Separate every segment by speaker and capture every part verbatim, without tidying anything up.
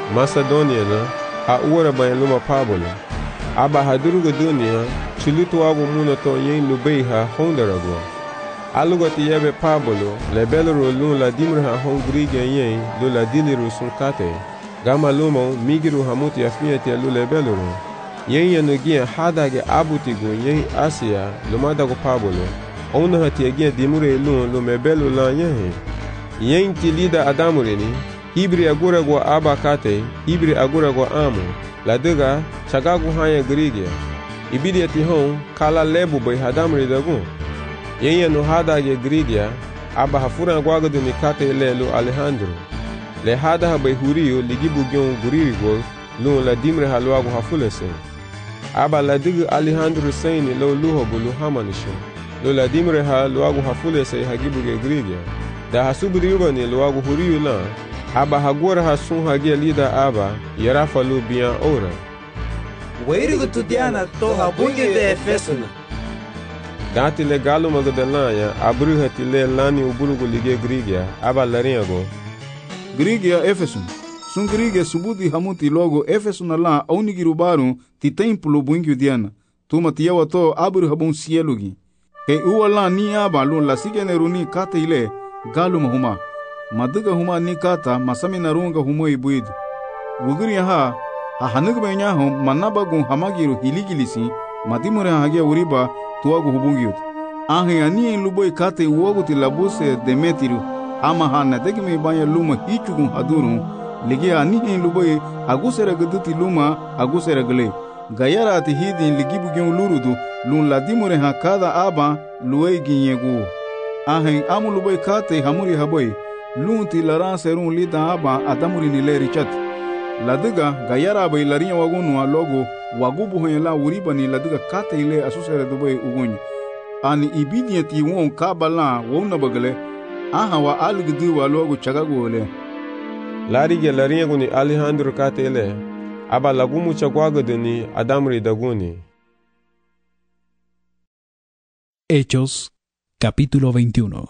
Speaker 1: Macedonia na ha uwara bayan luma Pablo. Aba haduruga dunia chulutu wagu muna to yen lubei ha hondarago. Alugati yebe Pablo lebelero lun la dimra ha hongriga yen lo la diliru sunkate. Gama lumo migiru hamuti afiete lu lebelero. Yen yanugia hadage abutigu yen Asia lumadago Pablo. Ona hati agia dimure lun lo mebelu la yen. Yen tilida adamureni. Hibri agura go abakate, hibri agura go amo. La dega chagagu hanya grigia. Ibidi ati hon kala lebu bay hadamri dagu. Yenya no hada ge grigia aba hafura gwagadu ni kate lelu Alejandro. Le hada ha bay huriyo ligibu gyon guriri go lu la dimre halwagu hafulese. Aba la digu Alejandro sayni lo luho bulu hamanisho. Lo la dimre halwagu hafulese hagibu ge grigia. Da hasubu diuba ni lwagu huriyo la. Aba hagora hasun hagia lida aba yarafa lu biyan ora.
Speaker 2: Weirigu tudiana to habungi de Efesuna.
Speaker 1: Dati le galo Magdalanya abru hati le lani uburugu lige Grigia aba larinyago.
Speaker 3: Grigia Efesun. Sun Grigia subudi hamuti logo Efesuna la aunigiru baru ti templo bungi diana. Tuma tiyawa to abru habun sielugi. Ke uwa la ni aba lu la sigene runi kate ile galo mahuma. Maduga huma ni kata masami narunga humo ibuidu. Wuguri ha ha hanug benya hom manabagun hamagiru hiligilisi madimure hagia uriba tuagu hubungiut. Ahe ani luboy kate uogu tilabuse Demetiru ama hana degme banya luma hichugun hadurun ligi ani luboy agusera gaduti luma agusera gale. Gayara ati hidin ligibu gen lurudu lun ladimure ha kada aba luwe ginyegu. Ahe amu luboy kate hamuri haboy. Lunti laran serun lida aba adamuri nile richat. Ladiga gayara bay larinya wagunu logo wagubu hoyela uriba ni ladiga kate ile asusere dubai ugunyi. Ani ibidiyati won kabala wona bagale aha wa algdu wa logo chagago ole.
Speaker 1: Larige larinya guni Alejandro kate ile aba lagumu chagwago ni adamuri daguni.
Speaker 4: Hechos capítulo veintiuno.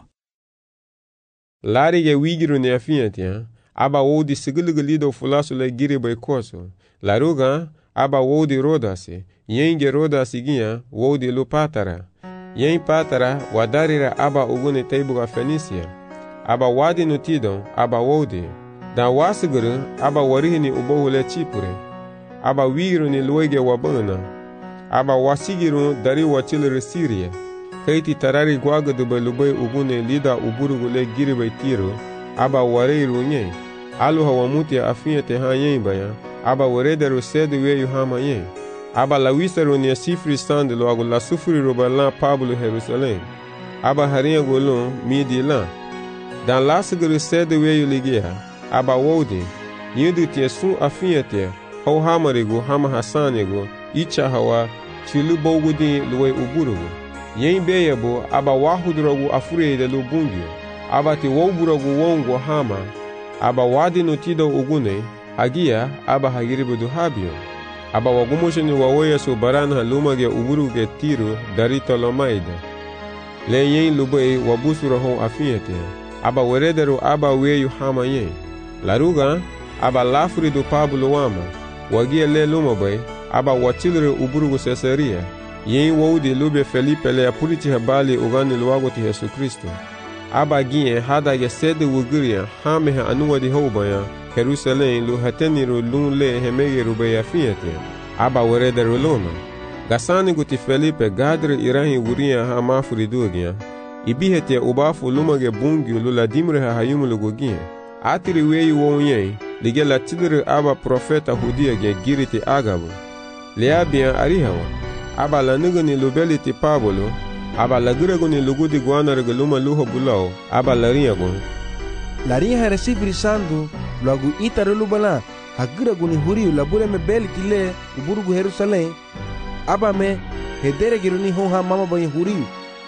Speaker 1: Larige wigiru ne afiatia aba wodi sigilgilido fulasu le gire bay koso. Laruga aba wodi rodasi yenge rodasi giya wodi lu patara. Yen patara wadarira aba ugune teibuga Fenisia. Aba wadi nutidon aba wodi. Dan wasiguru aba warihini ubohule Chipure. Aba wigiru ni luege wabana. Aba wasigiru dari wachilere Syria. Kaiti tarari gwagadu bay lubay ugune lida uburugu le gire bay tiro. Aba wareiru nye. Alu hawamuti afiete ha yen baya. Aba warederu sedu weyu hama yen. Aba la wisaru ni sifri sande lo agu la sufuri robalan Pablo Jerusalem. Aba harinha golon midi lan. Dan lasiguru sedu weyu ligia. Aba wodi. Nyudu tie sun afiete. Hau hamarigu hama hasanigu. Icha hawa chilu bogudi luwe uburugu. Yen beyabo aba wahudrogu afurede lu bungyo. Aba ti woburagu wongo hama. Aba wadi notido ugune. Hagia aba hagiribudu habio. Aba wagumosheni wawoya so baran halumage uburuge tiru dari Tolomaida. Le yen lubei wabusura hon afiete. Aba werederu aba weyu hama yen. Laruga aba lafuridu Pablo wama. Wagia le lumabai aba wachilre uburugu Caesarea. Yen wodi lube Felipe le apuliti habali ugani luwagoti Yesu Kristo. Aba gien hada ya sede wuguria hameha anuwa di hobaya Jerusalem lu hateniru lun le hemege rubaya fiate. Aba werederu lona. Gasani guti Felipe gadre irahi wuria ha mafuri dugia. Ibihete ubafu lumage bungi lula dimre ha hayumulu gugia. Atiri weyu wonye lige la tidre aba profeta hudia ge giriti agabu. Leabia arihawa. Aba la nugani lubeliti Pablo. Aba la guraguni lugudi guana regaluma luho bulao. Aba la riagon.
Speaker 2: La rinha recibri sandu logo itaru lubala. Haguraguni huriu la bure me beliti le uburugu Jerusalem. Aba me hedere giruni honha mama banye huriu.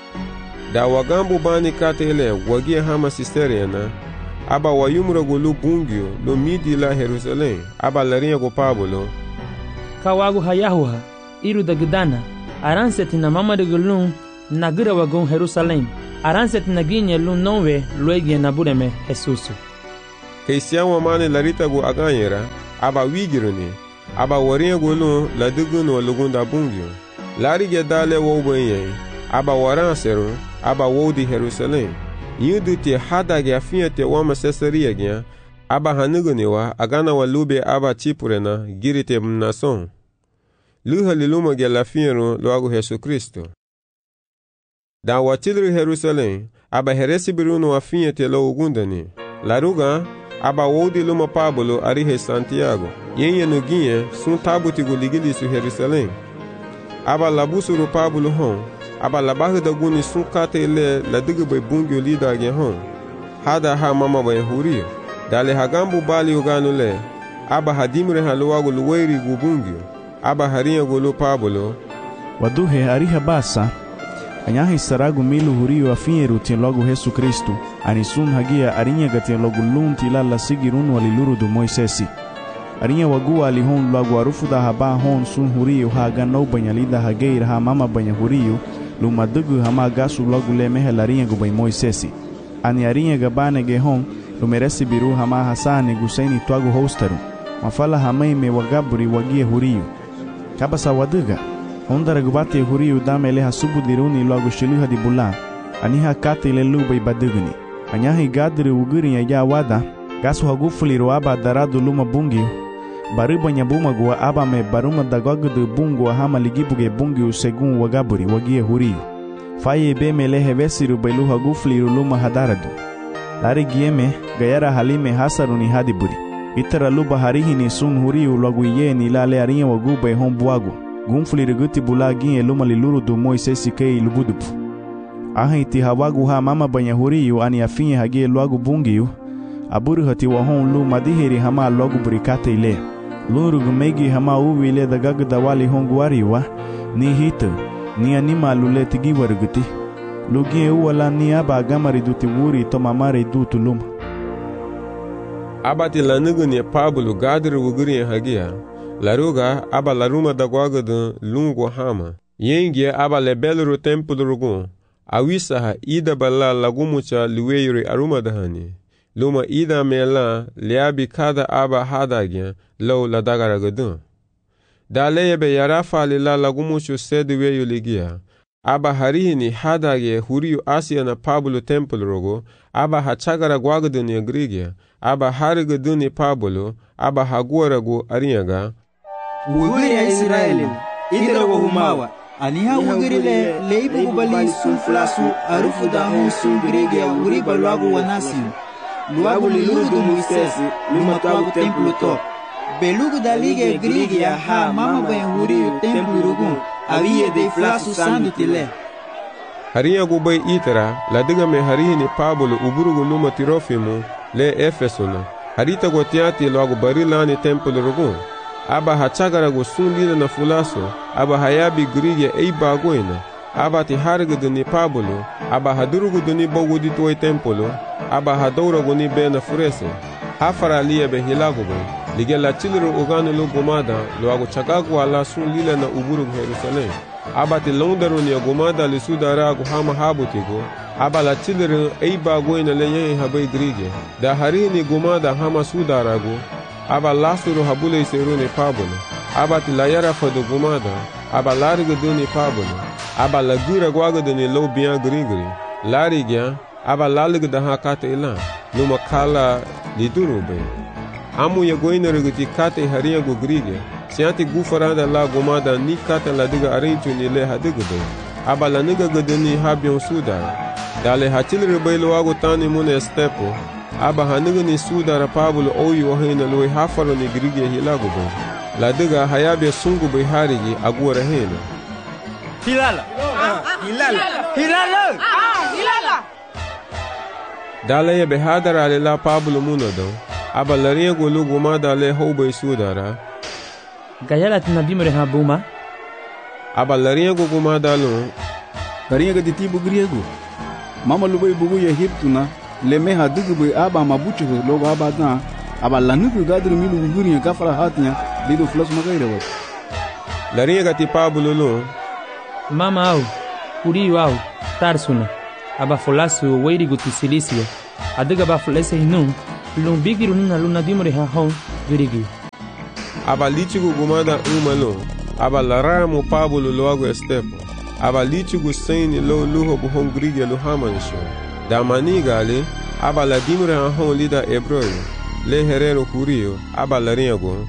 Speaker 1: Da wagambu bani kate ile wagia hama sisteriana. Aba wayumragu lu bungyo lu midi la Jerusalem. Aba la riago Pablo.
Speaker 5: Kawagu hayahuha iru da gudana. Aranseti na mama de gulun nagira wagon Jerusalem. Aranseti na ginye lun nonwe luegie na bureme Jesusu.
Speaker 1: Keisian wamane larita gu aganyera. aba wigiruni aba warin golun la dugun lugunda bungyo lari ge dale wo boyen aba waran seru aba wo di Jerusalem yudu ti hada ge afiete wa masesaria ge aba hanuguni wa agana wa lube aba chipurena girite mnason luha liluma ge la fiero loago Yesu Kristo da watilru Jerusalem aba heresi biruno wa fiete lo ugundani laruga aba wodi luma Pablo arihe Santiago yenye nuginye sun tabuti guligili su Jerusalem aba labusuru Pablo hon aba labahu da guni sun kate le la diga bay bungyo lida ge hon hada ha mama bay huriyo dale hagambu bali uganu le aba hadimre haluwago luwairi gubungyo aba hariya gulu Pablo
Speaker 6: waduhe ariha basa anyahi saragu milu huriyo afinyeru tien logo Yesu Kristu anisun hagia arinya gatien logo lunti lala sigirunu waliluru du Moisesi arinya wagua alihon logo arufu da haba hon sun huriyo haga no banyalida hageir ha mama banya huriyo lumadugu hama gasu logo le mehe larinya gubay Moisesi ani arinya gabane ge hon lumeresi biru hama hasane gusaini tuago hostaru mafala hamaime wagaburi wagie huriyo kabasa waduga Ondara gubate huriyo damele hasubu diruni logo shiluha di bulan aniha kate le lubay baduguni anyahi gadri uguri ya wada gasu hagufuliro aba daradu luma bungi bariba nyabuma gua aba me baruma dagogu bungu hama ligibuge bungi segun wagaburi wagie huriyo faye be mele hevesiru belu hagufuliro luma hadaradu lari gieme gayara halime hasaruni hadiburi itara luba harihini sun huriyo logo yeni lale arinya wagube hombuago gunfulire guti bulagin luma liluru du Moisesi kei lubudupu ahi ti hawagu ha mama banya huriyo ani afinye hagie loagu bungiyo aburu hati wahon lu madihiri hama loagu burikate ile luru gumegi hama uwi ile dagagu dawali hongu wariwa ni hito ni anima lule tigi waruguti lugin uwala ni aba agamari duti wuri to mamare dutu luma
Speaker 1: abati lanugu ni Pablo gadri wuguri hagia laruga aba laruma dagwagadu lungu hama yengie aba lebelru templu rugun awisaha ida bala lagumucha luweyri aruma dahani luma ida mela liabi kada aba hadagya law la dagaragadun daleyebe yarafa lila lagumuchu seduweyu ligia aba harihini hadagye huriyu Asia na Pablo templu rugu aba hachagara gwagadu ni grigia aba harigadu ni Pablo aba haguaragu arinyaga
Speaker 7: Wugiri ya Israeli, idara wa humawa, aniha wugiri le leibu kubali sun flasu arufu da hon sun grege ya wugiri baluagu wa nasiyo. Luagu liluru du Moisesi, lumatuagu templu to. Belugu da lige grege ya ha mama bayan wuri templu rugun, aviye de flasu sandu tile.
Speaker 1: Hariya gubay itara, ladiga me harihi ni Pablo uburugu luma tirofimu le Efesuna. Harita gotiati luagu barilani templu rugun. Aba hachagara go sun lida na fulaso aba hayabi grige ei bagoina aba ti hargadu ni Pablo aba hadurugu ni bogudi toy tempolo aba hadora go ni bena furese hafara liya be hilago go ligela chilru uganu lo gomada lo ago chagago ala sun lila na uburu Jerusalem aba ti londaru ni gomada li sudara go hama habutigo aba la chilru ei bagoina le yen habay grige da harini gomada hama sudara go aba lasuru habule seruni Pablo aba tilayara fadu gumada aba larga duni Pablo aba lagura gwaga duni lo bian grigri larigya aba lalga da hakate ila numa kala lidurube amu ya goina ruguti kate hariya go grige sianti gufaranda la gumada ni kata la diga arinchu ni le hadigube aba la niga gaduni habion suda dale hatil rubelo wago tani mune stepo aba haniga ni sudara Pablo oyu wahina loy hafaro ni grige hilago be la diga hayabe sungu be harigi agora hena
Speaker 7: hilala hilala hilala hilala
Speaker 1: dale ya be hadara le la Pablo munodo aba lariya go lugo ma dale hobe sudara
Speaker 5: gayala tinabimre habuma
Speaker 1: aba lariya go guma dalo
Speaker 3: lariya ga ditibu griego mama lubay bugu ya hiptuna le meha dugu be aba mabuchu logo aba dan aba lanugu gadru milu guri ka fara hatnya lido flas magaira wa
Speaker 1: lariya ga ti Pablo lo
Speaker 5: mama au kuri au tarsuna aba folasu weiri guti silisia adiga ba flese hinu lumbigiru nina luna dimre ha hon virigi
Speaker 1: aba litigo gumada umalo, aba laramo Pablo logo estepo, aba litigo seni lo luho buhon grige lo hamanisho, da manigale, aba la dimre ahon lida ebroyo, le herero jurio, aba lariago.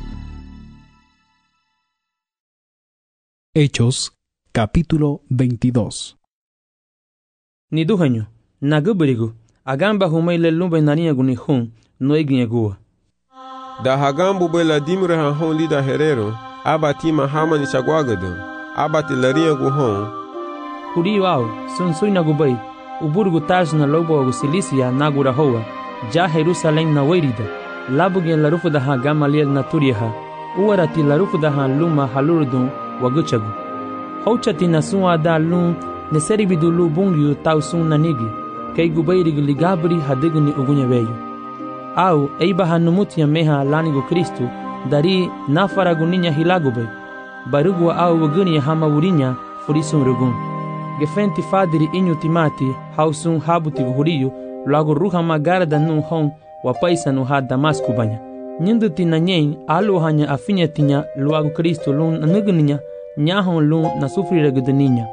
Speaker 4: Hechos, capítulo veintidós.
Speaker 5: Ni duhanyo, naguberigo, agamba humay lelumba naniago ni hun, no eginyagoa.
Speaker 1: Da hagambu be la dimre ahon lida herero, aba tima hamani chagwagado, aba ti lariago hon.
Speaker 5: Hurio ao, sun sui nagubay, uburgo taj na lobo agu Silícia nagura hoa, já Jerusalém na weirida, labugen larufu da ha gamaliel na turiha, uarati larufu da ha luma halurdun waguchagu. Houchati na sun ada lum, neseribidu lu bungiu tau sun nanigi, kei gubairig ligabri hadigni ugunya veio. Au, eiba hanumutia meha lanigo Cristo, dari nafaraguninha hilagubay, barugua au waguni hama urinya furisun rugun. Gefenti fadiri inyu timati, hausun habuti guhurio, logo ruha magara da nun hon, wapaisa no ha Damasco banha. Ninduti na nyen, alu hanya afinya tinya, logo Cristo lun nugninya, nyahon lun na sufrira gudaninha.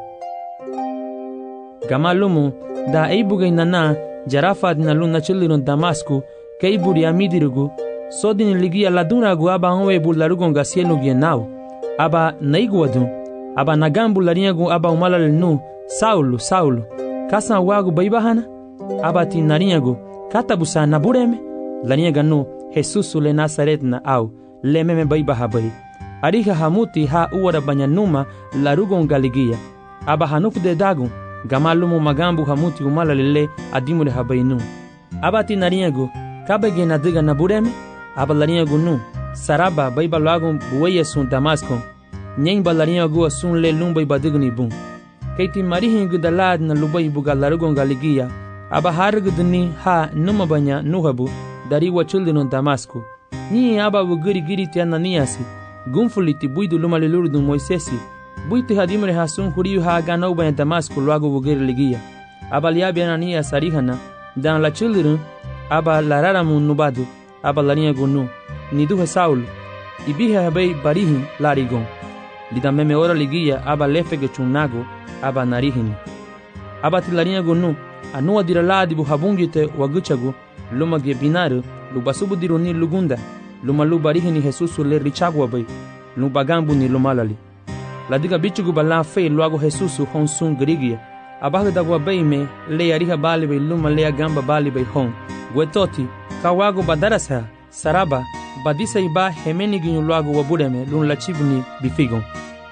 Speaker 5: Gamalumu, da eibugay nana, jarafad na lun na chilirun Damasco, keiburi amidirugu, sodin ligia laduragu aba onwe bularugon gasienu gienau, aba naiguadun, aba nagambu larinhagu aba umalal nu, Saulo, Saulo, kasa wagu baibahana, aba ti narinhagu, katabusa nabureme, larinhaga nu, Jesus le Nazaret na au, lememe baibahabai. Ariha hamuti ha uara banyanuma larugon galigia, aba hanuku de dagun, gamalumu magambu hamuti umalalele adimure habainu. Aba ti narinhagu, kabege nadiga nabureme, aba larinhagu nu, saraba baibalagun bueya sun Damasco, nyen balarinhagu asun le lumba ibadigni bun. Keiti marihingu dalad na lubai buga larugon galigia, aba hargudni ha numa banya nuhabu, dari wachuldinon Damasco. Ni aba wugiri giri ti Ananiasi, gunfuliti buidu lumalilurdun Moisesi, buiti hadimre hasun huriu ha ganau banya Damasco luago wugiri ligia. Aba liabi Ananias arihana, dan la children, aba lararamun nubadu, aba larinhagu nu, niduhe Saulo, ibihe habei barihin larigon. Lida meme ora ligia aba lefege chunnago, aba narihini. Aba tilarinhagu nu, anua diraladi bu habungite waguchagu, luma ge binaru, lubasubu diruni lugunda, luma lubarihini Jesusu le richagwa bai, lubagambu ni lumalali. Ladiga bichugu bala fe luago Jesusu hon sun grigia, abaga dagwa bai me, le ariha bali bai luma le agamba bali bai hon, gwetoti, kawago badarasa, saraba, badisa iba hemeniginyu luago wabureme lun lachibuni bifigon.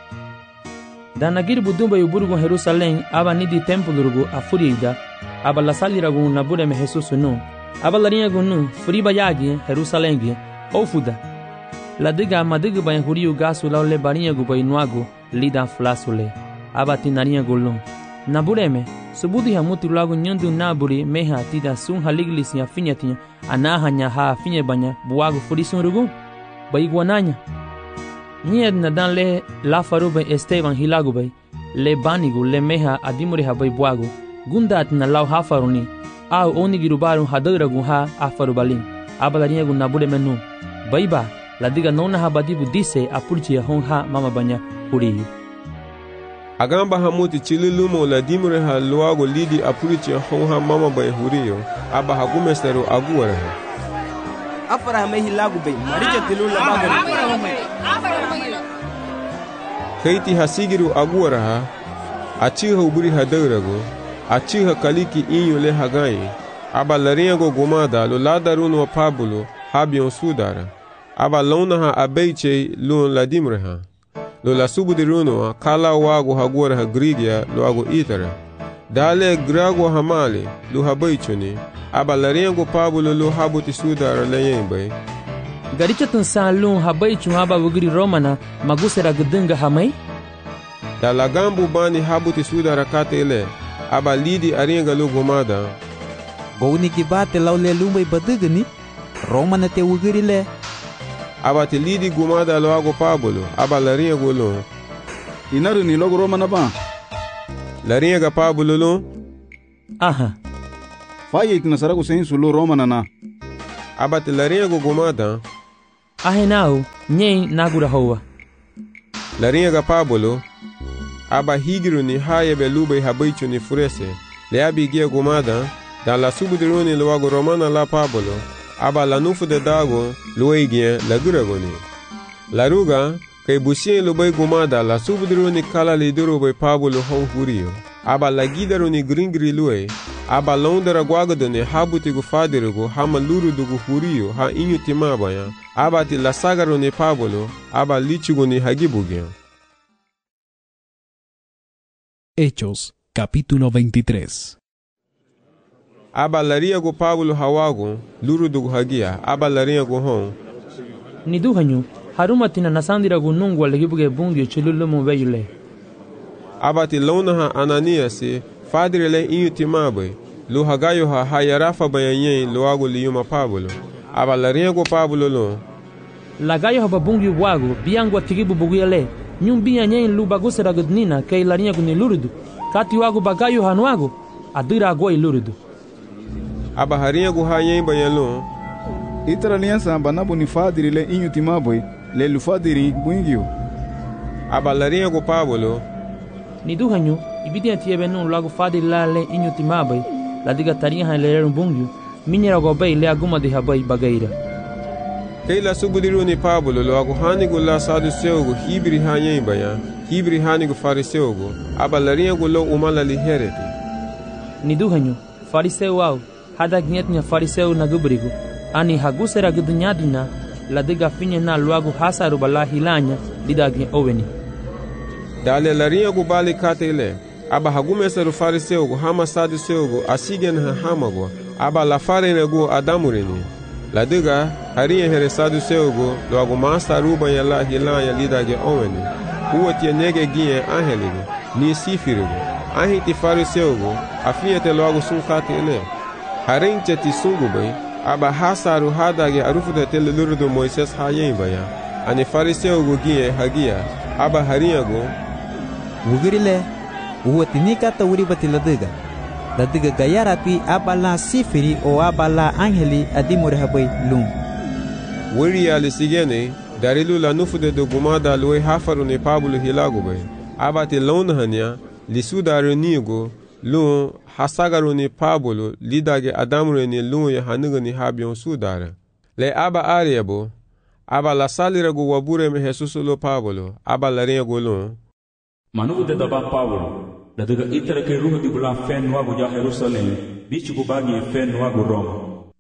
Speaker 5: Danagir budumba yuburgun Jerusalém aba nidi tempulurugu afuriida, aba lasaliragun nabureme Jesusu nu, aba larinhagu nu, furiba yagi Jerusaléngi, ofuda. Ladiga madiga bayan huriu gasu laule barinhagu bainuagu, lida flasule, aba tinarinhagu lun. Nabureme, subudi hamuti luago nyandu naburi meha tida sun haliglisi afinyatinha, anahanya ha afinye banya buago furisun rugun, baiguananya. Nied na dan le la farube Esteban hilagubay, le banigu le meha adimure habay buago, gundat na lau hafaruni, au onigirubarun haduragun ha afarubalin, abalarinhagu nabure menu, baiba, ladiga nona habadibu dise apurchia hon ha mama banya huriyu.
Speaker 1: Agamba hamuti chililumo la dimure ha luago lidi apurichi hon ha mama bay huriyo, aba hagumesteru aguara ha.
Speaker 2: Afara hame hilagubay, marija tilula bagani.
Speaker 1: Keiti hasigiru aguara ha, achiha uburi hadarago, achiha kaliki inyo le hagayi, aba larinhago gomada lo ladaruno Pablo habion sudara, aba lona ha abeiche luon la dimre ha. Lo la subu de runo kala wago hagora ha grigia lo ago itara. Dale grago hamale lo habaichuni, aba larinhago Pablo lo habuti sudara leyembai.
Speaker 5: Garichatun salun habaichun aba wugiri romana magusera gudunga hamai?
Speaker 1: Da lagambu bani habuti sudara katele, aba lidi aringa lo gomada.
Speaker 7: Gouni kibate laule lumbai badugani, romana te wugiri le.
Speaker 1: Aba te lidi gomada lo ago Pablo, aba larinhago lo.
Speaker 3: Inaru ni logo romana ba?
Speaker 1: Larinhaga Pablo lo?
Speaker 5: Aha.
Speaker 3: Faye itinasarago sensu lo romana na.
Speaker 1: Aba te larinhago gomada.
Speaker 5: ahenau nyei nagura hoa.
Speaker 1: Larinha ga Pablo aba higiru ni haye beluba habaichu ni furese le abigia gumada da la subudiruni luago romana la Pablo aba la nufu de dago luigien la guragoni. La ruga kay busien lubai gumada la subudiruni kala liduru bai Pablo hon hurio aba la gidaruni gringri lue aba londara guagadone habuti gu fadirugo hama luru dugu hurio ha inyu timabaya aba ti la sagaruni Pablo aba lichuguni hagibugia.
Speaker 4: Hechos, capítulo veintitrés.
Speaker 1: Aba laria gu Pablo hawago luru dugu hagia aba laria gu hon
Speaker 5: Niduhanyu harumatina nasandira gu nungu alagibuge bundio chululumu veyule.
Speaker 1: aba ti launaha Ananiasi fadirile inyu timabai lu hagayo ha hayarafa bayanyen luago liyuma Pablo aba laria gu Pablo lo
Speaker 5: Lagayo ha babungi wago biangu atigibu buguyale nyumbia nyen lu bagusera gudnina kay larinha gu ni lurudu kati wago bagayo hanuago adira agoi lurudu.
Speaker 1: aba harinha gu hayen bayalo
Speaker 3: Itara aliança banabu ni fadiri le inyu timaboi le lufadiri buingio.
Speaker 1: aba larinha gu Pablo
Speaker 5: Niduhanyu ibidi atiebe nun lago fadiri la le inyu timabai la diga tarinha ha le bungio minyera go bay le aguma de habai bagaira.
Speaker 1: kay la subudiru ni Pablo luago hanigu la saduseugo hibri hayen baya hibri hanigu fariseugo aba larinha gu lo umala li hereti.
Speaker 5: Niduhanyu fariseu au hada gnyetnya fariseu na gubrigo ani hagusera gudnyadina la diga finye na luago hasaru bala hilanya lidagnya oweni.
Speaker 1: Dale larinha gu bali katele aba hagumeseru fariseugo hama saduseugo asigen ha hamago aba la farene gu adamurini la diga harinha here saduseugo luago masa ruba ya la hilanya lidagnya oweni uwatia nege gie angelige ni sifirigo ahiti fariseugo afinyete logo sun katele harinche ti sungubai aba hasaru hadage arufuta tele lurudu Moises hayen baya ani fariseugo gie hagia aba harinyago
Speaker 7: Wugirile uwatini kata wuri bati ladiga ladiga gayarati abala sifiri o abala angeli adimure habai lum.
Speaker 1: wuri ya lisigene darilu la nufude do gumada lue hafaru ne Pablo hilago bai aba ti launahanya lisudaru nigo lu hasagaru ni Pablo lidage adamure ni lu ya hanuga ni habion sudara le aba ariabo aba la salira gu wabure me Jesus lo Pablo aba la rengo lo
Speaker 8: Manugu de daba Pablo la daga itara ke ruhu di bulan fen wago ja Jerusalem bichu gu bagi fen wago Roma.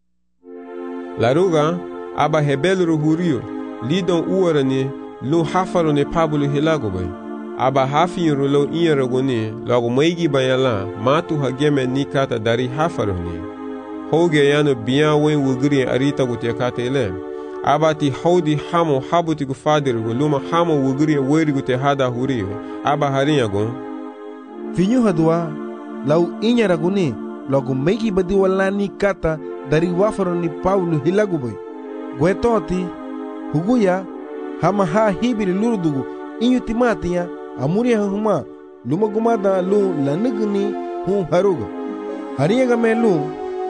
Speaker 1: la ruga aba hebelu hurio lidon uwarani lu hafaru ni Pablo hilago bai aba hafin rulo inyarago ni lago maigi bayala matu hageme ni kata dari hafaru ni hoge yano biyan wen wugiri arita gutia kata ile aba ti haudi hamo habuti gu fadiru luma hamo wugiri weri gute hada hurio aba harinyago
Speaker 2: Finyu hadua lau inyarago ni lago maigi badi wala ni kata dari wafaro ni Paulo hilago bai gwetoti huguya hama ha hibiri lurudugu inyu timatiya amuri huma luma gumada lu lanigni hu haruga hariyaga melu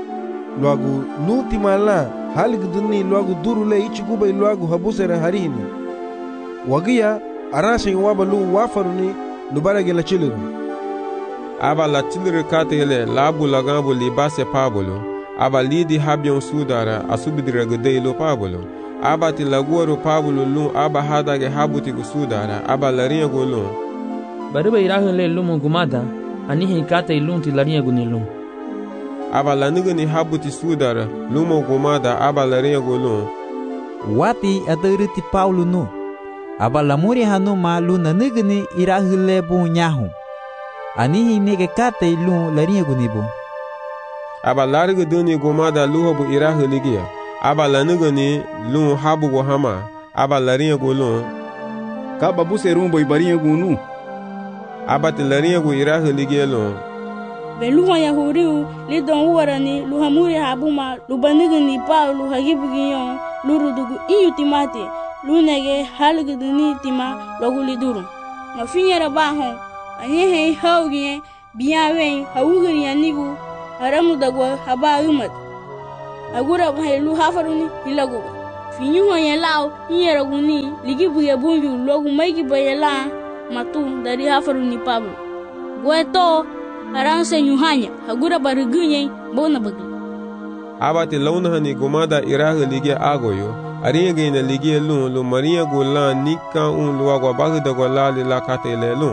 Speaker 2: luagu lu timala haligduni luagu durule ichiguba luagu habusera harini wagiya arashi waba lu wafaruni lubarage la chilu
Speaker 1: aba la chilu katele labu lagambo libase Pablo aba lidi habion sudara asubidira gudei lo Pablo aba ti laguaro Pablo lu aba hadage habuti gu sudara aba larinha gu lu
Speaker 5: Bariba irahu le lumu gumada anihi kata ilunti larinha gu ni lum.
Speaker 1: aba laniga ni habuti sudara lumo gumada aba larinha gu lu
Speaker 7: Wati adariti Paulo no aba lamuri hanu ma lu nanigni irahu le bu nyahu anihi nege kata ilu larinha gu ni bu
Speaker 1: aba larga duni gumada luho bu irahu ligia aba laniga ni lu habu gu hama aba larinha gu lu
Speaker 3: Kaba buse rumbo ibarinha gu nu.
Speaker 1: aba ti larinha gu irahu ligia lu
Speaker 9: Beluha ya huriu lidon uwarani luhamuri habuma lubanigni Paulo hagibugiyon lurudugu inyu timati lunege halgduni tima loguliduru mafinyera bahon anyehe haugie biyawen hawugiri yanigu haramu dagwa haba umat agura bahelu hafaruni hilagu Finyu hoyelau nyeraguni ligi buye bunju logu maiki bayela matu dari hafaru ni Pablo. Gueto aranse nyuhanya hagura barugunye bona bagi.
Speaker 1: Abati launa ni gumada iraga ligi agoyo. Ariya gina ligi lun lu Maria gula nika un lu agwa bagi da gola li la kate le lun.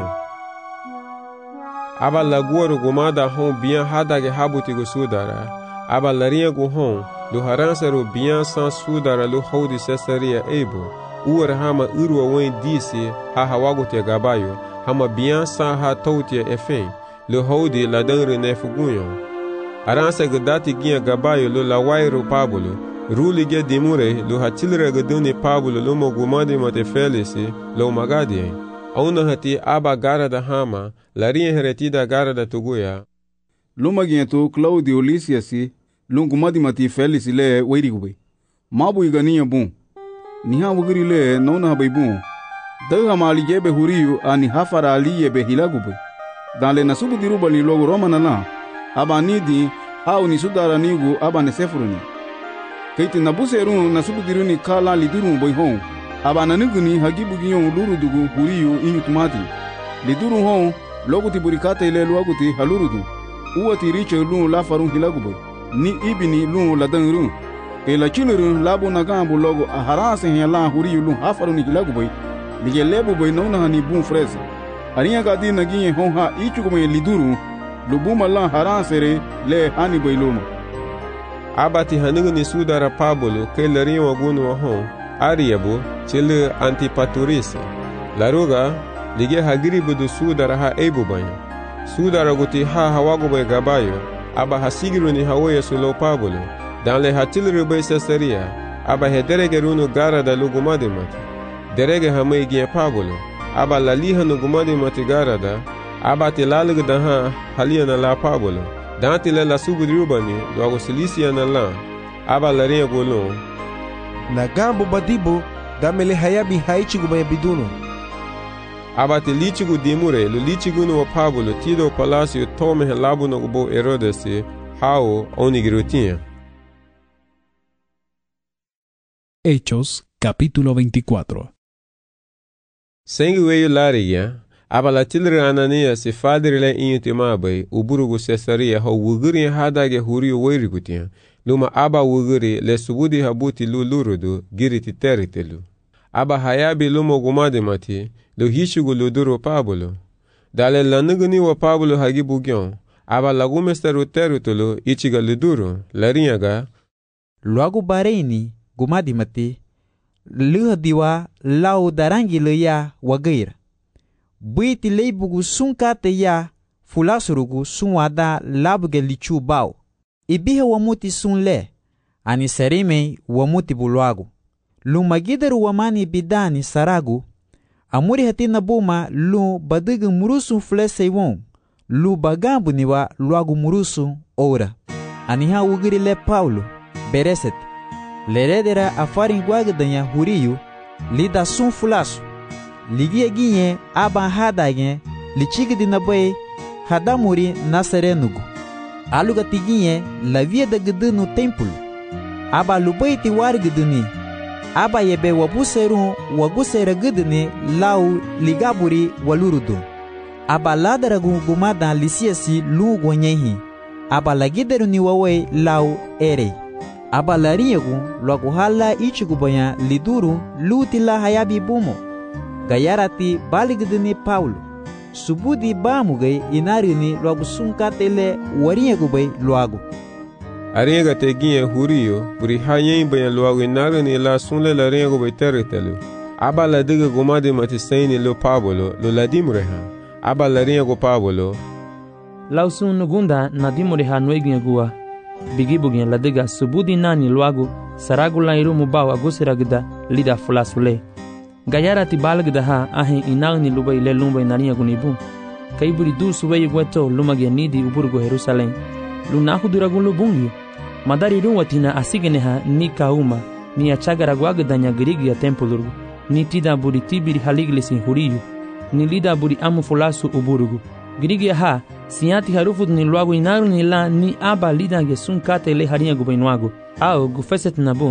Speaker 1: Aba la guaru gumada hon biyan hada ge habuti gu sudara. Aba lariya gu hon lu haransaru biyan san sudara lu hodi sesaria ebo. Uar hama urwa wen disi ha hawagu te gabayo. Hama biyan san ha tautia efen. Lu hodi la dangre nefugunyo. Aransa gudati giya gabayo lu la wairu Pablo. Ruli ge dimure lu hatilre guduni Pablo lu mo gumadi mate felisi lu magadie. Auna hati aba gara da hama, laria heretida gara da tuguya.
Speaker 3: Luma ginto Claudio Lysiasi, lungumadi mati Felix le weirigube. Mabu igania bun. Niha wugiri le nona habai bun. Daga mali jebe huriyu ani hafara aliye be hilagube. Dan le nasubu diruba ni logo Roma nala. Aba nidi hau ni sudara nigu aba ne sefuruni. Keiti nabuserun nasubu diruni kala lidurun boy hon. Aba nanuguni hagibu giyon luru dugu huriyu inyu tumati. Liduru hon logu tiburikate ile luaguti halurudu. Uwati riche lun la farun hilagubo. Ni ibini lun la dangrun. Ke la chilurun labu nagambu logo aharase hela huriyu lun hafarun hilagubo. Lige lebu boy nauna hani bun frese. Ariya gadi nagiye hon ha ichugume liduru. Lubuma lan haransere le hani boy luma.
Speaker 1: Abati hanuguni sudara Pablo ke lariya wagunu wa hon. Ariabu chile Antipaturis. Laruga lige hagiribu du sudara ha ebu banyo. Sudara guti ha hawagu bay gabayo. Aba hasigiru ni hawoye sulo Pablo. Dan le hatilru bay Caesarea. Aba hederege runu gara da lugumadi mati. Derege hamay giye Pablo. Aba laliha nugumadi mati gara da. Aba tilalugu da ha halia na la Pablo. Dan tile la subudrubani luago Silisia na la. Aba laria gulun.
Speaker 2: Na gambo badibo gamele hayabi haichigu baya biduno.
Speaker 1: Abati lichigu dimure lu lichigu no Pablo tido palacio tome helabu no gubo Herodesi hao onigirutia.
Speaker 4: Hechos capítulo veinticuatro.
Speaker 1: Sengu weyu lariya abala tilre Anania si fadrile inyutimabai uburugu Caesarea ho wuguri hadage huriyo weirigutia. Luma aba wuguri le subudi habuti lu lurudu giriti teritelu. Aba hayabi lumo gumadi mati lu hishugu luduru Pablo. Dale lanuguni wa Pablo hagibu gyon. Aba lagumesteru teritelu ichiga luduru larinyaga.
Speaker 7: Luagu bareini gumadi mati luha diwa lau darangi le ya wagaira. Buiti leibugu sunkate ya fulasurugu sunwada labuge lichu bao. Ibihe wamuti sunle, ani serime wamuti bulwagu. Lumagidaru wamani bidani saragu, amuri hatina buma lu badigu murusu flese won, lu bagambu niwa luagu murusu ora. Aniha ugiri le Paulo, bereset, leredera afarin guagadanya huriyu, lida sun fulasu. Ligia ginye aba hadagen, lichigidi nabaye, hadamuri nasarenugu. Aluga tiginye la via da gdu no templo. Aba lubaiti war gduni. Aba yebe wabuseru wagusera gduni lau ligaburi walurudu. Aba ladaragu gumada lisiasi lu gonyehi. Aba lagideru ni wawe lau ere. Aba lariyagu lagu hala ichigubaya liduru lutila hayabi bumo. Gayarati baligduni Paulo. Subudi bamugai inarini logo sunkatele wariegubay loago.
Speaker 1: Ariega teginye huriyo buri hayen bayan loago inarini la sunle la riegubay teritelu. Aba la diga gumadi matisaini lo Pablo lo ladimreha. Aba la riego Pablo.
Speaker 5: Lausun nugunda nadimreha nueginye gua. Bigibugin la diga subudi nani loago saragula irumu bawa agusiragda lida fulasule. Gayara ti balagda ha ahin inagni lubay le lumbay nariya gunibu. Kaiburi du suway gweto lumage nidi uburgo Jerusalem. Lunahu duragun lubungi. Madari ruwatina asigene ha ni kauma ni achagara gwagdanya girigi ya tempulurgu. Ni tida buri tibiri haliglisi huriyu. Ni lida buri amu fulasu uburgu. Girigi ha siati harufu ni luagu inaru ni la ni aba lida ge sunkate le hariya gubainuagu. Ao gufeset nabu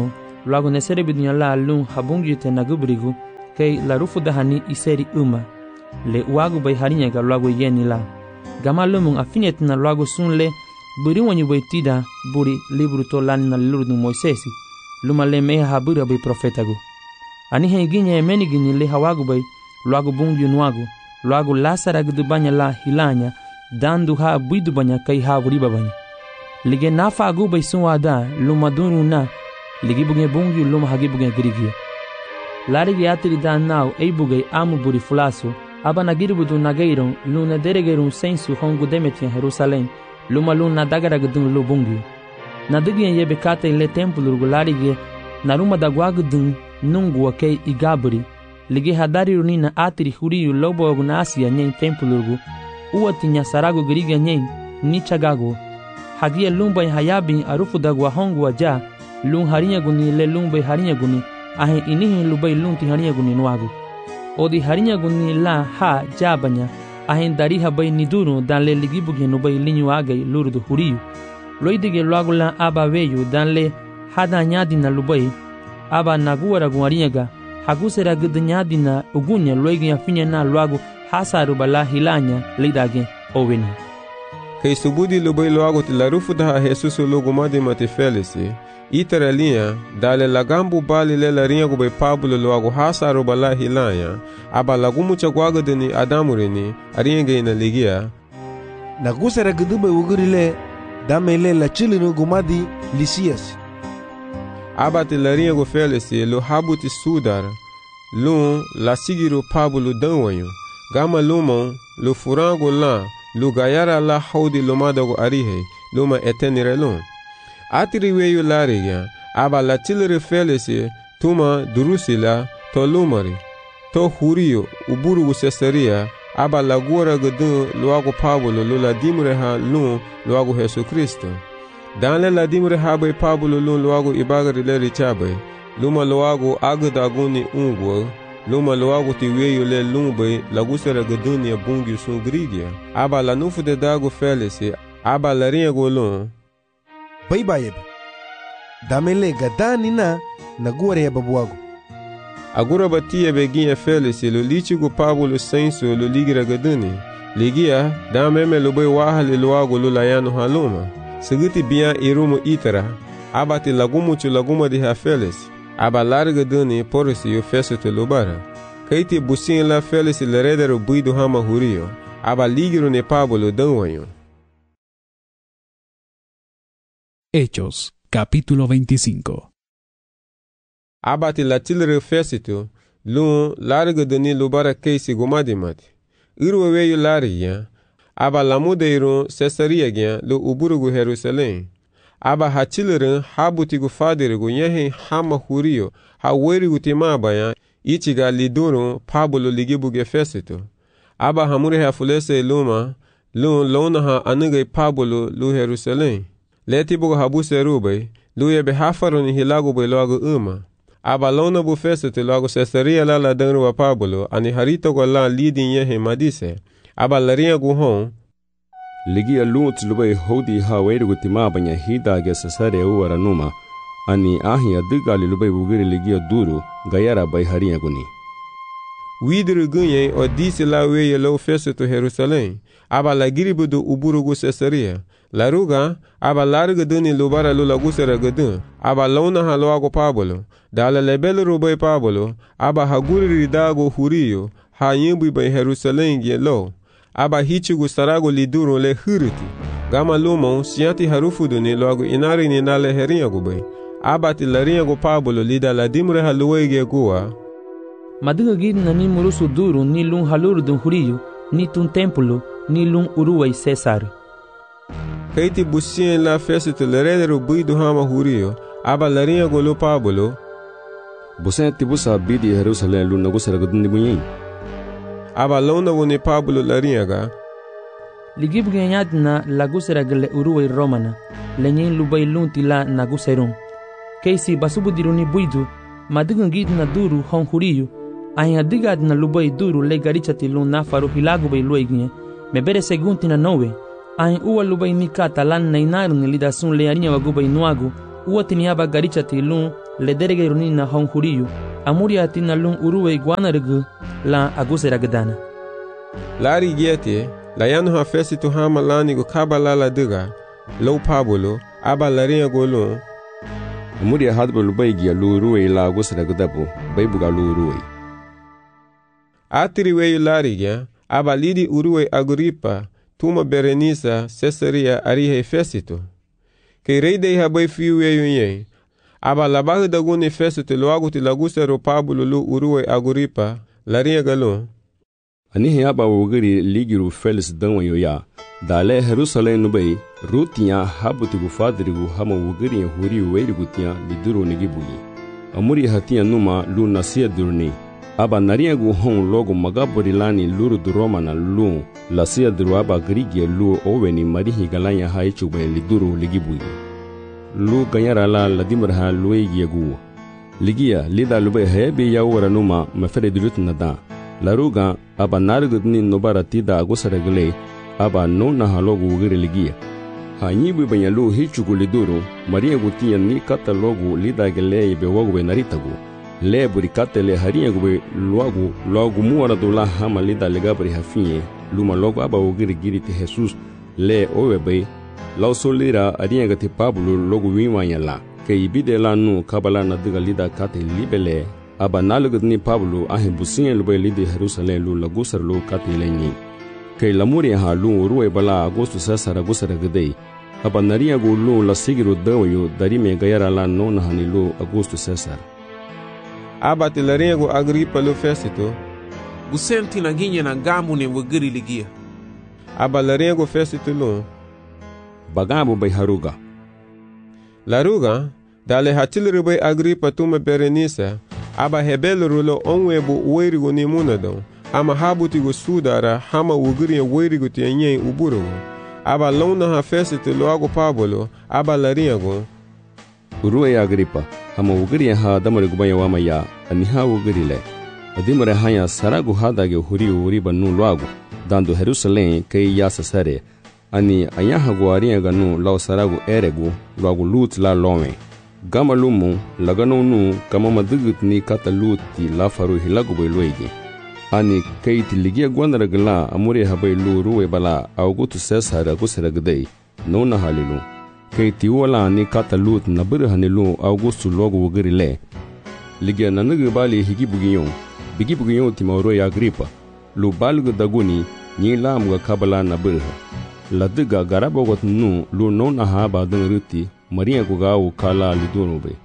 Speaker 5: luago nesere bidunya la lun habungi te nagubrigu kei la rufu dahani iseri uma le uagu bay harinya ga luago yeni la gama lumun afinet na luago sunle buri wanyu bay tida buri libru to lan na lurdu Moisesi luma le meha habura bay profetagu ani he ginya emeni gini le hawagu bay luago bungi nuagu luago lasara gudubanya la hilanya dandu ha buidu banya kai ha buriba banya lige nafa agu bay sunwada luma dunu na ligi buge bungi luma hagi buge grigia larigi atiri da nau ei buge amu buri fulasu aba nagiribudu nageiron luna deregerum sensu hongu demetia Jerusalém luma luna dagara gudun lu bungi nadigi yebe kata ile templo rugu larigi naruma dagwa gudun nungu wakei igaburi ligi hadari runina atiri huriyu lobo oguna asia nyen templo rugu uwati nyasaragu grigia nyen nichagagu hagia lumba hayabin arufu dagwa hongu waja lun harinya guni le lumba harinya guni ahe inihi lubai lunti harinya guni nuagu odi harinya guni la ha jabanya ahe dariha bai niduru dan le ligibugi nubai linyu agai lurdu huriyu loidige luagu la aba veyu dan le hada nyadina lubai aba naguwara guarinyaga hagusera gudnyadina ugunya loigi afinya na luagu hasaru bala hilanya lidage oveni
Speaker 1: kei subudi lubai luagu tilarufu daha Jesus logo made mate felisi itara linha dale lagambu bali le larinha gube Pablo luagu hasaru bala hilanya aba lagumu chagwaga deni adamurini aringe ina ligia
Speaker 2: nagusera gudube ugurile damele la chilinu gumadi Lisias
Speaker 1: aba te larinha go felisi lo habuti sudar lun la sigiru Pablo danwanyo gama lumon lo furango la lu gayara la haudi lomadago arihe luma etenire lun atiri weyu lariga aba la tilere felisi tuma durusila to lumari to huriyo uburugu sesaria aba la gora gudun luago Pablo lu la dimre ha lun luago Jesu Kristo danle la dimre ha bay Pablo lun luago ibagari le richabe luma luago agdaguni ungwo luma luago ti weyu le lumbe lagusera gudun ya bungi sun grigia aba la nufu de dago felisi aba la rinha golon
Speaker 2: baybayebe damele gadani na naguare ya babuago
Speaker 1: agora batia beginha felisi lo lichigo Pablo senso lo ligira gaduni ligia dameme lo bay wahali luago lo layano haluma seguti bia irumo itara abati lagumu chu laguma de ha felisi aba larga duni porisi yo feso te lubara kaiti busin la felisi leredero buido hama hurio aba ligiro ne Pablo danwanyo.
Speaker 4: Hechos, capítulo veinticinco.
Speaker 1: Abati la tilre fesito, lun larga duni lubara keisi gomadimati. Irwe weyu lariya, aba lamudeiro Cesaria gyan lo uburugu Jerusalém. Aba hachilirin habutigu fadirigu nyehin hama hurio ha werigu timabaya ichiga liduru Pablo ligibuge fesito. Aba hamure ha fulese luma lun lona ha anige Pablo lu Jerusalém. Leti bugu habuse rube lu yebe hafaruni hilagu be loagu uma. Aba lona bu fesito loagu Cesaria la la danru wa Pablo ani harito go la lidi nyehin madise. Aba larinha guhon
Speaker 10: ligia lunt lubai hodi ha weirugu timabanya hidage Cesaria uwara numa ani ahia digali lubai bugiri ligia duru gayara bai harinha guni
Speaker 1: widru gunye o disi la weye lo fesito Jerusalém aba la giribudu uburugu Cesaria laruga aba larga duni lubara lula gusera gudun aba lona ha loago Pablo dala lebel rubai Pablo aba haguri ridago huriyo ha yimbu bai Jerusalém ge lo aba hichigu sarago liduru le hiriti gama lumon siati harufu duni loago inari ni nale herinha gubay aba ti larinha go Pablo lida la dimre haluwege guwa
Speaker 5: madiga gidna ni murusu duru ni lun haluru dun huriyo ni tun templo ni lun uruwai Cesar
Speaker 1: kaiti busien la fesito leredero buidu hama huriyo aba larinha go lo Pablo
Speaker 10: busen tibusa bidi Jerusalém lun nagusera gudni bunyin
Speaker 1: aba lona woni Pablo larinha
Speaker 5: ligibuge nyadna lagusera gele uruwai Romana lenyen lubai lunti la naguserum keisi basubu diruni buidu madiga gidna duru hon huriyo ahin adigadna lubai duru le garichati lun nafaru hilagu bai luigne mebere segunti na nowe ahin uwa lubai mikata lan na inaru ni lidasun le arinha wagubai nuagu uwa tiniaba garichati lun le derege runi na hon huriyu amuri atina lun uruwe guanargu la aguseragadana.
Speaker 1: Lari giete la yanu ha fesitu hama lani go kabala la diga low Pablo aba laringa golon
Speaker 10: amuri hadba lubaygia lu ruwe la aguseragadabo baybuga lu ruwe.
Speaker 1: Atiri weyu larigia aba lidi uruwe Agripa tuma Berenisa Caesarea arihe Fesito. Kei rei dei habay fiu weyu yen. Aba labahu daguni Fesito loagu ti lagusero Pablo lu uruwe Agripa laringa galon.
Speaker 10: Anihe aba wugiri ligiru Felis danwa yoya. Dale Jerusalem nubay rutiya habuti gu fadrigu hama wugiri huri weirigu tiya liduru nigibugi. Amuri hatiya numa lu nasiya durni. Aba nariyagu hon logo magabori lani luru du Roma na lu lasia duru aba grigie lu oweni marihi galanya haichube liduru ligibugi. Lu ganyara la ladimraha luegi yagu. Ligia lida lube hebe ya wara numa mafere dirut nada. Laruga aba narigudni nobara tida agusaragle aba no na halogu ugiri ligia. Hanyibu banya lu hichugu liduru mariyagu tiya ni kata logu lida gele be wagube naritagu. Le burikate le haria gube luagu luagu muara dola hama lida legabri hafinye luma logo aba ugiri giri te Jesus le owebe lau solira aria gati Pablo logo wiwanya la ke ibide la nu kabala na diga lida kate libele aba nalugud ni Pablo ahe businye lube lidi Jerusalem lu lagusar lu kate lenyi ke lamuri ha lu ruwe bala agosto sasara gusara gdei aba naria gu lu la sigiru dawayo darime gayara la no na hani lu agosto sasara.
Speaker 1: Aba ti laringo Agripa lu Fesito
Speaker 11: gusenti na ginye na gamu ne wugiri ligia.
Speaker 1: Aba laringo Fesito lu
Speaker 10: bagabu bay haruga.
Speaker 1: Laruga dale hatilri bay Agripa tuma Berenisa aba hebel rulo onwebu weirigo ni munadon ama habuti go sudara hama wugiri weirigo ti enye uburu aba lona ha Fesito lu ago Pablo aba laringo
Speaker 10: uruwe Agripa hama wugiri ha damare gubaya wamaya aniha wugiri le adimare hanya saragu hadage huri uri banu luagu dando Jerusalem kei ya sasare ani ayaha guaria ganu lau saragu eregu luagu lut la lome gama lumu lagano nu kama madugut ni kata luti la faru hilagu bay luegi ani kei tiligia gwandara gala amure habay lu ruwe bala augutu Cesar gusaragdei nona halilu kei tiwala ni kata lut na biri hanilu Augustu logo wugiri le. Ligia nanugu bali higi bugiyon, bigi bugiyon ti mauro ya Agripa, lu balgu daguni nyi la mga kabala na biri. La diga garabogot nu lu non ahaba dung ruti maria gugawu kala lidunube.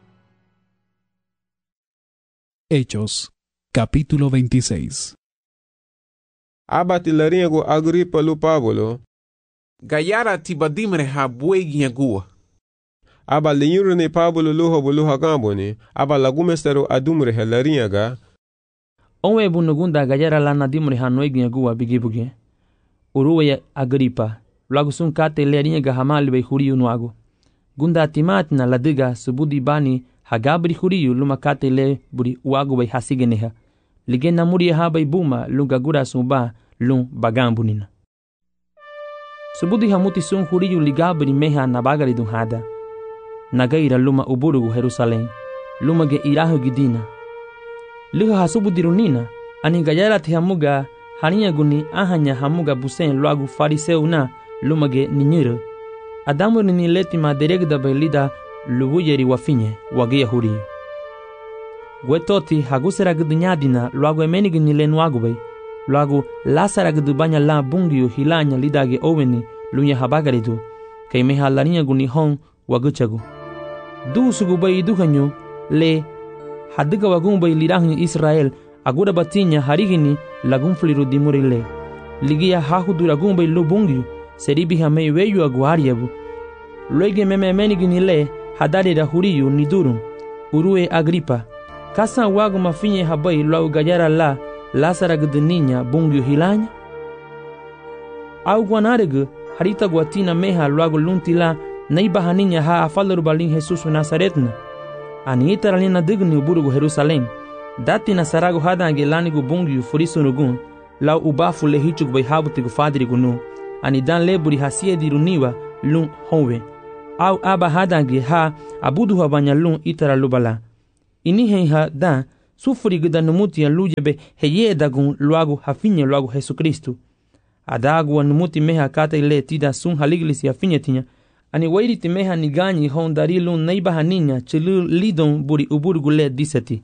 Speaker 4: Hechos, capítulo veintiséis.
Speaker 1: Abati laringo Agripa lu Pablo
Speaker 11: Gayara tibadimre ha buegi yagua.
Speaker 1: Aba linyuru ni Pablo luho buluha gamboni aba lagumestero adumre helaringa
Speaker 5: onwe bunugunda gayara lana dimre ha noegi yagua bigibuge uruwe Agripa lagusun kate leringa hamal be huriyu nuago gunda timatna ladiga subudi bani hagabri huriyu luma kate le buri uago be hasigeneha ligena muri ha bay buma lugagura sumba lum bagambunina subudi hamuti sun huriyu ligabri meha nabagari dunhada nagaira luma uburugu Jerusalem luma ge irahu gidina liha hasubudi runina ani gayara te hamuga hania guni ahanya hamuga busen loagu fariseuna luma ge ninyiro adamu ni leti maderegda belida lubuyeri wafinye wage huriyu gwetoti hagusera gudnyadina loagu emenigi ni lenuagu bay loagu lasara gudubanya la bungiyu hilanya lidage oweni lunya habagaridu kay meha larinya guni hon waguchagu du sugubay duhanyo le hadiga wagumbay lirahin Israel agura batinya harigini lagunfliru dimurile ligia hahudu lagumbay lubungiyu seribi hamei weyu aguariabu loige mememenigini le hadari da huriyu nidurun urue Agripa kasa wagu mafinye habay lau gajara la lasara gudninya bungiyu hilanya au guanaregu harita guatina meha luago luntila naiba haninya ha afalaru balin Jesus Nazaretna ani itaralina digni uburugu Jerusalem dati na saragu hadange lanigu bungiyu furisunugun lau ubafu lehichug bay habutigu fadrigunu ani dan leburi hasie diruniwa lun honwe au aba hadange ha abudu ha banya lun itara lubala. Ini hen ha da sufuri gida numuti ya lujebe heye dagun luagu hafinye luagu Jesu Kristu. Adagu wa numuti meha kata ile tida sun haliglisi hafinye tinya. Ani wairi ti meha niganyi hon dari lun naiba haninya chilu lidon buri uburgu le diseti.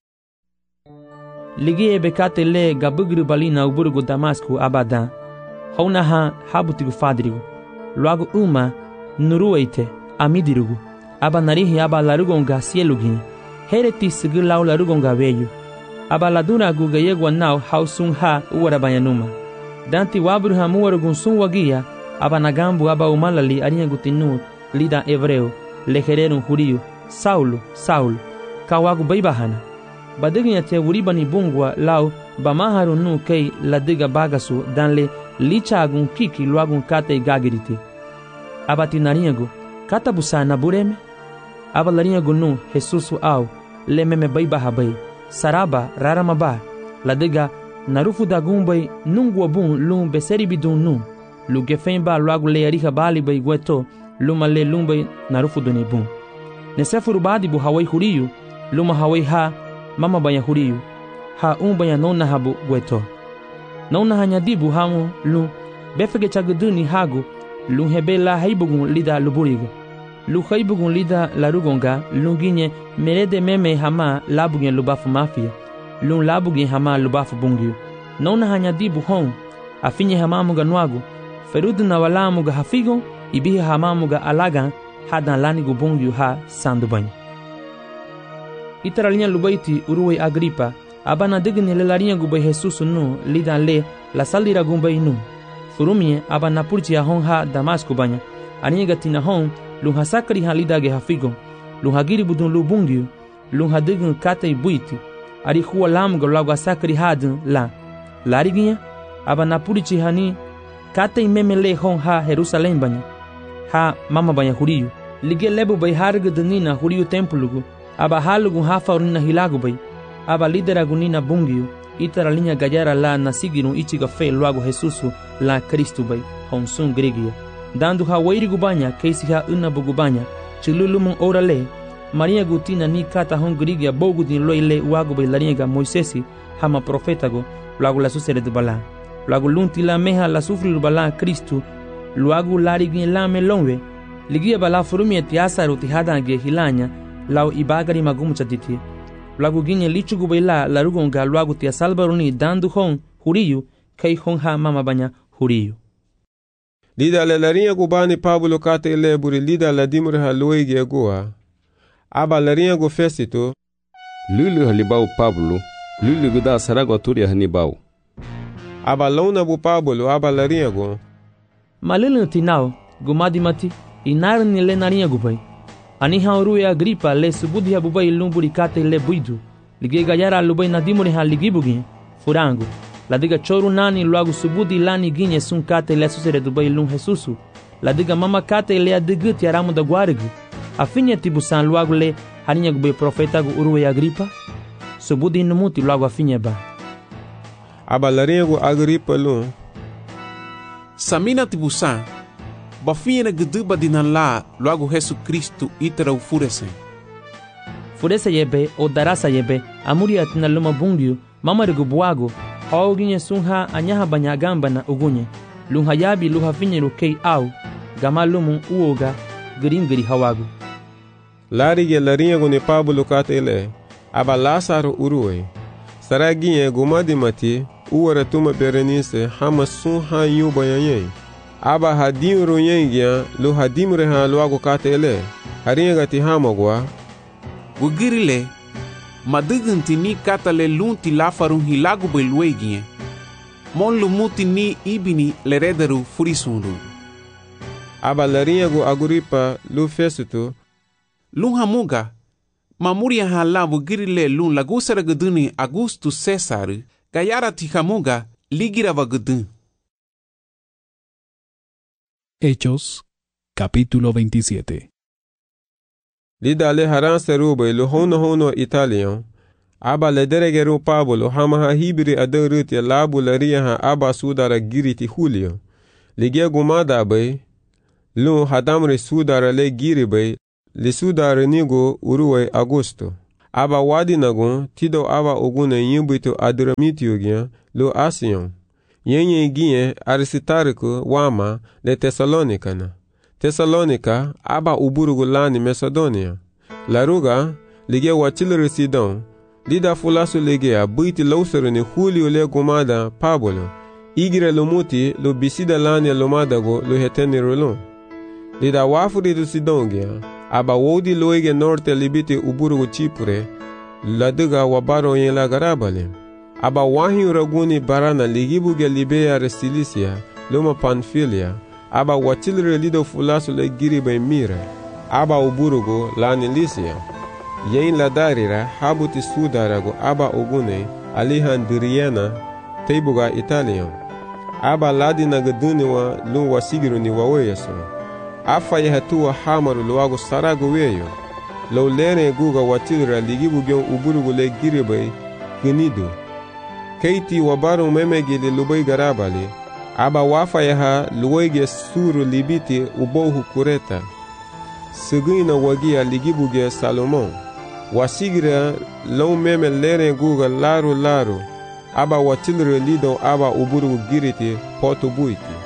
Speaker 5: Ligi ebe kata le gabugru balina uburgu Damasku abada. Hona ha habutigu fadrigu. Luagu uma nurueite amidirugu. Aba narihi aba larugonga sielugin. Hereti sigi lau larugonga veyu. Aba ladura guga yegwa nau hausun ha uwarabanyanuma. Danti wabru ha muwarugun sun wagia. Aba nagambu aba umalali arinha gutinu lida hebreu. Lehererun juriu. Saulo, Saulo. Kawagu baibahana. Badignya te uribani bungwa lau bamaharu nu kei ladiga bagasu danle lichagun kiki luagun kate gagiriti. Abati narinhagu kata busana bureme. Aba larinhagu nu Jesusu au lememe baibaha bai. Saraba raramaba ladiga narufu dagumbay nungwa bun lum beseri bidun nu. Lugefemba luagu le ariha bali bai gueto luma le lumbay narufu duni bun. Nesefuru badi bu hawai huriyu luma hawai ha mama banya huriyu ha um banya nona habu gueto. Nona hanyadibu hamu lu befege chaguduni hagu lu hebela haibugun lida luburiga. Lu haibugun lida larugonga lunginye merede meme hama labugen lubafu mafia. Lu labugen hama lubafu bungiu. Nona hanyadibu hon afinye hamamuga nwagu ferudu na walamuga hafigo ibihi hamamuga alagan hadan lanigu bungiu ha sandubanyi. Itaralinha lubaiti uruwe Agripa abana digni le larinha gubay Jesus nu lidan le la salira gumbay nu furumie abana purchi hon ha Damasco banya aniga tina hon lu hasakri ha lidage hafigo lu hagiri budun lu bungiu lu hadign kate buiti ari huwa lamgo lagu asakri hadun la lariginha abana purchi hani kate memele hon ha Jerusalem banya ha mama banya huriyu lige lebu bay harga denina huriyu templugu aba halugun hafa urina hilagu bay aba lidera gunina bungiu itara linha gajara la nasigirun ichiga fe luagu Jesusu la Kristu bay honsun grigia dandu ha wairigu banya keisi ha una bugubanya chilulumun orale Maria gutina ni kata hon grigia bogudin loile uagu bay laringa Moisesi hama profetago luagu la susere de bala luagu lunti la meha la sufri bala Kristu luagu larigin la melonwe ligia bala furumi etiasaru tihadange hilanya lau ibagari magumu chaditi. Lagu ginye lichugu baila larugonga luagu tia salbaruni dandu hon huriyu kai hon ha mama banya huriyu.
Speaker 1: Lida le larinha gubani Pablo kate ele buri lida la dimure ha loige goa. Aba larinha go festito.
Speaker 10: Lulu halibau Pablo, lulu guda sarago turia hanibau.
Speaker 1: Aba launa bu Pablo aba larinha go.
Speaker 5: Malulu tinau gumadi mati inarni le narinha gubai. Ani haurue Agripa le subudi ha bubai lumburi kate le buidu. Lige gayara lubai nadimuri ha ligibugin furangu. La diga choru nani luagu subudi lani ginye sun kate le susere dubai lum Jesusu. La diga mama kate le adiguti aramu da guarigu. Afinye tibusan luagu le harinha gubai profeta gu urue Agripa. Subudi numuti luagu afinye ba.
Speaker 1: Aba larinha gu Agripa lum.
Speaker 11: Samina tibusan. Bafinha guduba dinan la logo Jesus Cristo itara u furese.
Speaker 5: Furese yebe o darasa yebe amuri atina luma bungiu mamarigu buago hauginye sunha anyaha banyagamba na ugunye lunha yabi luha finye lukei au gama lumu uoga giringiri hawagu.
Speaker 1: Larige larinha gune Pablo kate ele aba Lázaro urue saraginye gumadi mati uwara tuma Berenice hama sunha yuba yanyei. Aba hadim runyengia lu hadim reha luago kate ele harinha gati hamagwa
Speaker 11: Gugirile madugunti ni kata le lunti lafarun hilagu bay lueginye mon lumuti ni ibini le rederu furisundu.
Speaker 1: Aba larinha gu Agripa lu fesutu
Speaker 11: lun hamuga mamuria hala gugirile lun lagusara guduni Augusto Cesar gayara ti hamuga ligira vagudun.
Speaker 4: Hechos, capítulo veintisiete.
Speaker 1: Lida le haran serube lo hono hono Italian. Aba le deregeru Pablo hama ha hibri aderuti labu laria ha aba sudara giriti Julio. Ligia gumada bay. Lun hadamre sudara le giribay li sudara nigo uruwe Augusto. Aba wadi nagun tido aba ogune yimbuito Adramitio gyan lo Asion. Yenye gien Aristarco wama le Thessalonica na. Thessalonica aba uburugu lani Macedonia. Laruga lige wachilere Sidon. Lida fulasu lige a buiti lausere ni Julio le gomada Pablo. Igire lomuti lo bisida lani lomadago lo heteni rolon. Lida wafuri du Sidon gyan. Aba wodi loige norte libiti uburugu Chipre. Laduga wabaro yen la garabale. Aba wahi uraguni barana ligibuge Libea Restilicia, loma Pamphylia. Aba wachilre lido fulasu le giribe mira. Aba uburugo lani Lycia. Yen la darira habuti sudarago aba ogune Alejandriana teibuga Italian. Aba ladina gaduniwa lu wasigiru ni waweyaso. Afa yehatua hamaru luago sarago weyo. Lo lene guga wachilra ligibuge uburugo le giribe ginido. Keiti wabaru memegili lubai garabali. Aba wafa yaha luwege suru libiti ubohu kureta. Sigina wagia ligibuge Salomon. Wasigira lau meme lene guga laru laru. Aba watilre lido aba uburugu giriti poto buiti.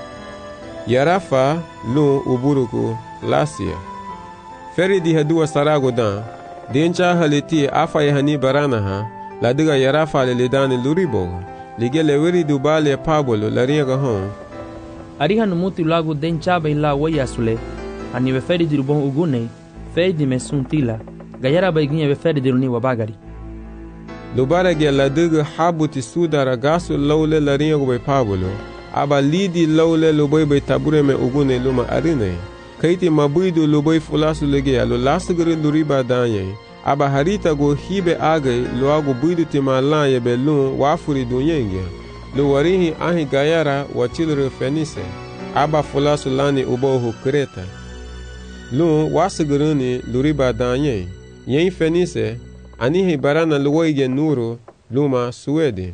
Speaker 1: Yarafa lu uburugu Lasia. Feri di hadua sarago dan. Dencha haliti afa yahani baranaha. Ladiga Yarafa le ledani luribo. Lige le weri dubale Pablo la riega hon.
Speaker 5: Ariha numuti lagu denchaba ila wayasule. Ani ve feri dirubon ugune. Feri di mesuntila. Gayara baiginye ve feri diruni wabagari.
Speaker 1: Lubara ge ladiga habuti sudara gasu laule la riega be Pablo. Aba lidi laule lubai be tabure me ugune luma arine. Kaiti mabuidu lubai fulasu lege alo lasugri luriba danye. Aba harita go hibe agay lo ago buidu timala ye belun wafuri dunyenge. Lo warihi ahi gayara wachilre Fenice. Aba fulasu lani ubohu Kreta. Lu wasuguruni luriba danye. Yen Fenice anihi barana luoige nuru luma Suede.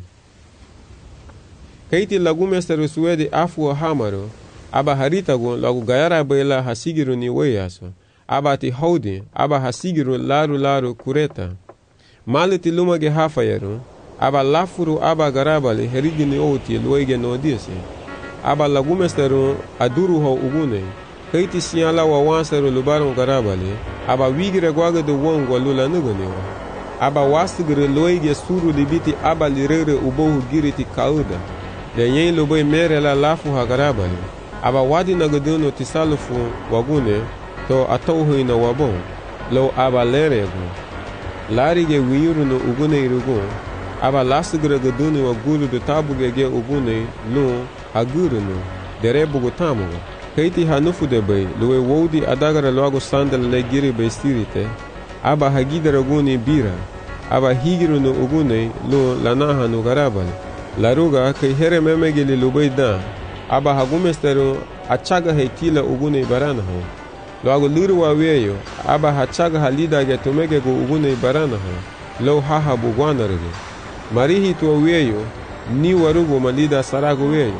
Speaker 1: Kaiti lagumesteru Suede afu hamaru. Aba harita go lagu gayara bela hasigiru ni weyaso. Aba ti haudi, aba hasigiru laru laru kureta. Maliti lumage hafayeru, aba lafuru aba garabali herigini outi luege no disi. Aba lagumesteru aduru ho ugune. Kaiti siala wa wanseru lubaru garabali, aba wigire gwaga de wongwa lula nugunewa. Aba wasigire luege suru libiti aba lirere ubohu giriti kauda. Le yen lubay mere la lafu ha garabali. Aba wadi nagaduno tisalufu wagune, to atauhu ina wabon, lo aba leregu. Larige wiyuru no ugune irugu, aba lasigre gaduni wa gulu do tabuge ge ugune no aguru no, derebugu tamuga. Kaiti hanufu de bay, luwe wodi adagara loago sandal le giri bay stirite, aba hagidara guni bira, aba higiru no ugune lo lanaha no garabali. Laruga kai here memegeli lubay da, aba hagumesteru achaga heitila ugune barana ho. Loago liru wa weyo, aba hachaga halida ge tumege go ugune barana ho. Lo haha bugwana rege. Marihi tuwa weyo, ni warugo malida sarago weyo.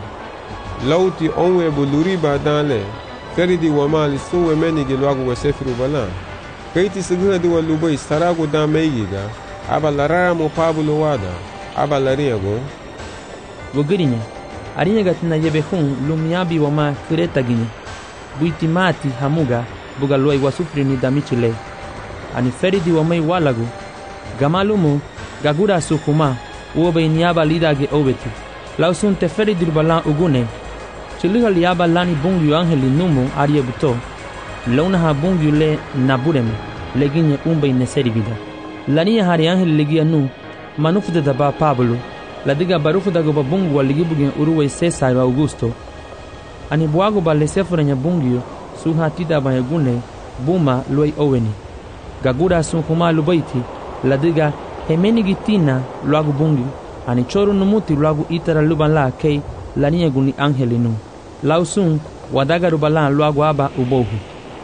Speaker 1: Lauti onwe buluri badale, feridi wamali suwe menigi loago wa sefiru bala. Kaiti siguna duwa lubay sarago da meigiga, aba larara mo Pablo wada, aba lariago.
Speaker 5: Wogirinya. Arinya gatina yebe hun lumiabi wama kureta gini. Buiti mati hamuga buga luai wasufri ni damichile. Ani feridi wamai walagu. Gamalumu gagura sukuma uobe iniaba lidage obeti. Lausunte feridi rubalan ugune. Chiliha liaba lani bungyu angeli numu arie buto. Launaha bungyu le nabureme. Leginye umbe ineseri vida. Lania hari angeli legia nu. Manufude daba Pablo. La diga barufu dago babungu waligibugen uruwe Cesar Augusto. Ani buago ba lesefura nya bungio suha tida ba yagune buma luai oweni. Gagura sun kuma lubaiti la diga hemeni gitina luagu bungio. Ani choru numuti luagu itara luban la kei la niya guni angelinu. Lausun wadaga rubalan luagu aba ubohu.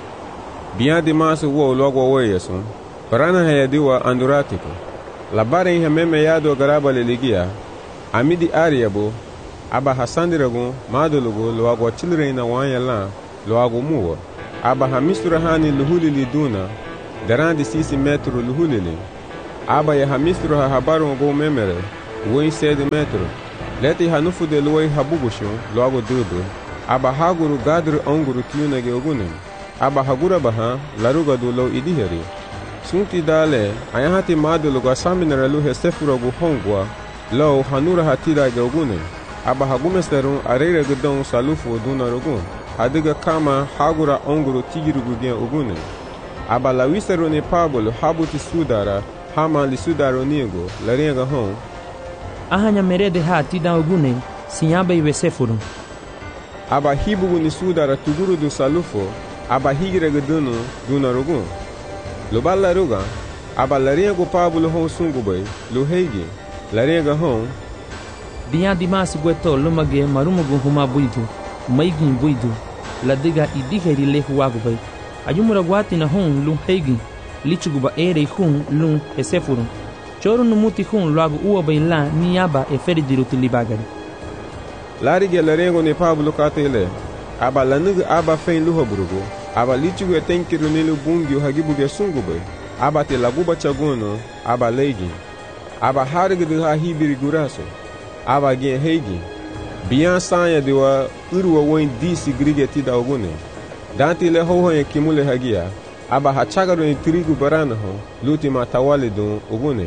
Speaker 1: Bien dimasu wo luagu weyesun. Parana hayadiwa anduratiko. La bare ihe meme yado garaba leligia. Amidi ariabo aba hasandirago madulugo luago children na wanya la lo agu muwa. Aba hamistura hani luhulili duna, darandi sisi metro luhulili. Aba ya hamistura ha habaru go memere, woi sede metro. Leti hanufu de luwai habugushu, lo agu dubu. Aba haguru gadru onguru tiyunage ogunen. Aba hagura baha, laruga du lo idiheri. Sunti dale, ayahati madulu ga saminara luhe sefura gu hongwa, lo hanura hatida ge ogunen. Aba hagumesteru arere gudon salufu duna rogun. Hadiga kama hagura onguru tigirugu gen ogunen. Aba la wiseru ne pabulu habuti sudara, hama li sudaro niego, larenga hon.
Speaker 5: Ahanya merede ha tida ogunen, sinyaba iwe sefuru.
Speaker 1: Aba hibugu ni sudara tuguru du salufo, aba higire gudunu duna rogun. Loba laruga, aba larenga pabulu hon sungubay, lo heigi, larenga hon.
Speaker 5: Biya dimasi gweto lumage marumugu huma buidu, maigin buidu, ladiga idiheri lehu wagubay. Ayumura gwati na hon lum heigi, lichuguba ere hun lum esefuru. Choro numuti hun lagu uwabay la niyaba e feridiru tilibagari.
Speaker 1: Larige larengo ne pabulu katele, aba lanuga aba fein luha burugu, aba lichugu etenkiru nilu bungi hagibuge sungubay, aba te laguba chagono, aba leigi, aba harigidu ha hibiri guraso. Aba gen heigi. Biyan sanya diwa urwa woin disi grige tida ogune. Danti le hoho en kimule hagia. Aba hachagaru en trigu barana ho. Luti ma tawali dun ogune.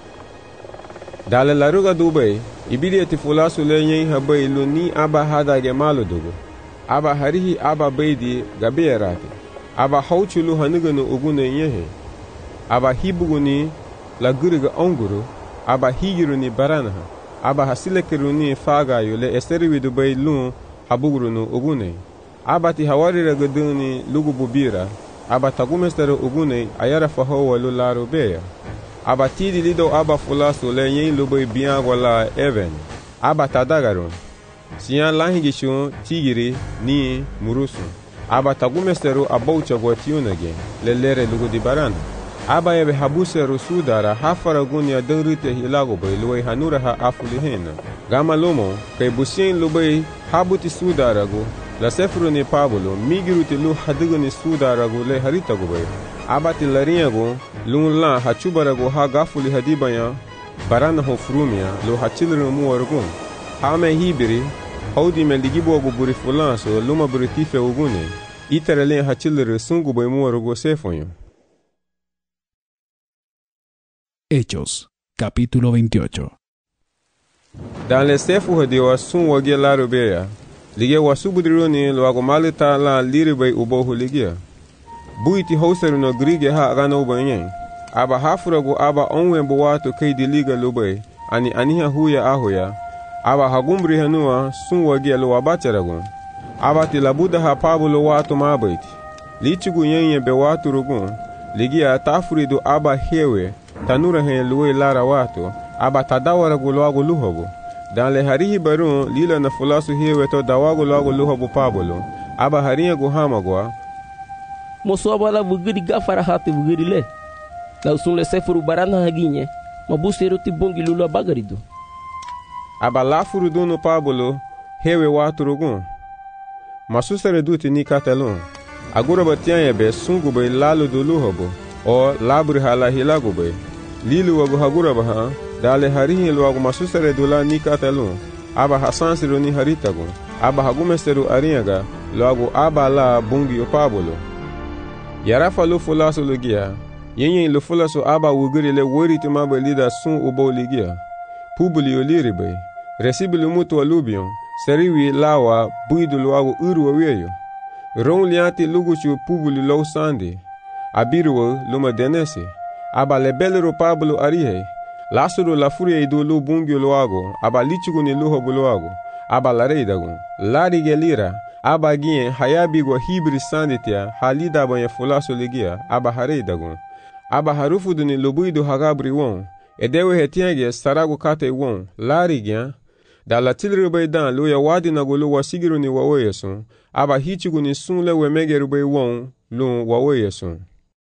Speaker 1: Dale laruga dubay. Ibidi eti fulasu le yen habay lu ni aba hada ge malu dugu. Aba harihi aba beidi gabe erati. Aba hauchulu hanuganu ogune yehe. Aba hibugu ni la guriga onguru. Aba higiru ni barana ha. Aba hasilekeruni faga yule esteriwi dubay lun habugurunu ogune. Aba ti hawarira guduni lugu bubira. Aba tagumesteru ogune ayara fahowa lularu beya. Aba tidi lido aba fulasu le yen lubay biyan wala even. Aba tadagarun. Siyan lahingishun tigiri ni murusu. Aba tagumesteru abaucha gwatiyunage le lere lugu di barana. Aba ebe habuseru sudara hafara gunya dengrite hilago bay luway hanura ha afuli hena. Gama lomo, kay busien lubay habuti sudaragu, la sefru ni pabulo, migiruti lu hadiguni sudaragu le haritagu bay. Aba ti larinyagu, lun la hachubaragu ha gafuli hadibaya, barana ho frumia, lu hachiliru muwarugun. Hame hibiri, haudi me ligibogu buri fulanso, luma buri tife ugune, itarele hachiliru sungu bay muwarugu sefonyo.
Speaker 4: Hechos, capítulo veintiocho.
Speaker 1: Dans les sefu de wasun wage laru beya, lige wasubudroni lo agomalita la liribay ubohu ligia. Buiti hauseru no grige ha gano banyen. Aba hafuragu aba onwen buwatu kay di liga lubay, ani aniha huya ahoya. Aba hagumbri hanua sun wage lo wabacharagun. Aba ti labuda ha pabulo watu mabaiti. Lichigu yenye be watu rugun, ligia tafuridu aba hewe, tanura hen luwe lara watu, aba tadawara gulagu luhobu. Dan le harihi barun lila na fulasu hewe to dawagu lagu luhobu pabulo, aba hariya guhamagwa.
Speaker 12: Moso aba la vugiri gafara hati vugiri le. La usun le sefuru barana haginye, mabuseru ti bungi lula bagarido.
Speaker 1: Aba lafuru dunu pabulo, hewe watu rugun. Masusere duti ni katelun. Agura batianye be sungu be lalu du luhobu, o labri hala hilagu be. Lilu wagu hagura baha, dale harihi luagu masusere dula ni katelun. Aba hasansiru ni haritagu. Aba hagumesteru ariaga, luagu aba la bungi opabulo. Yarafa lu fulasu lugia. Yenye lu fulasu aba wugiri le wori tumaba lida sun ubo ligia. Pubuli oliribe. Resibili mutu walubion. Seriwi lawa buidu luagu uru waweyo. Ron lianti luguchu pubuli low sandi. Abiruwa luma denesi. Aba lebelero pablo arihe. Lasuru la furia idu lu bungi luago. Aba lichugu ni luho buluago. Aba lareidagun. Lari gelira. Aba gien hayabigwa hibri sanditia. Halida banye fulasu ligia. Aba hareidagun. Aba harufudu ni lubuidu hagabri won. Edewe hetienge saragu kate won. Lari gian. Da la tilrube dan lu ya wadi na gulu wasigiru ni waweyesun. Aba hichigu ni sun le wemegerube won lu waweyesun.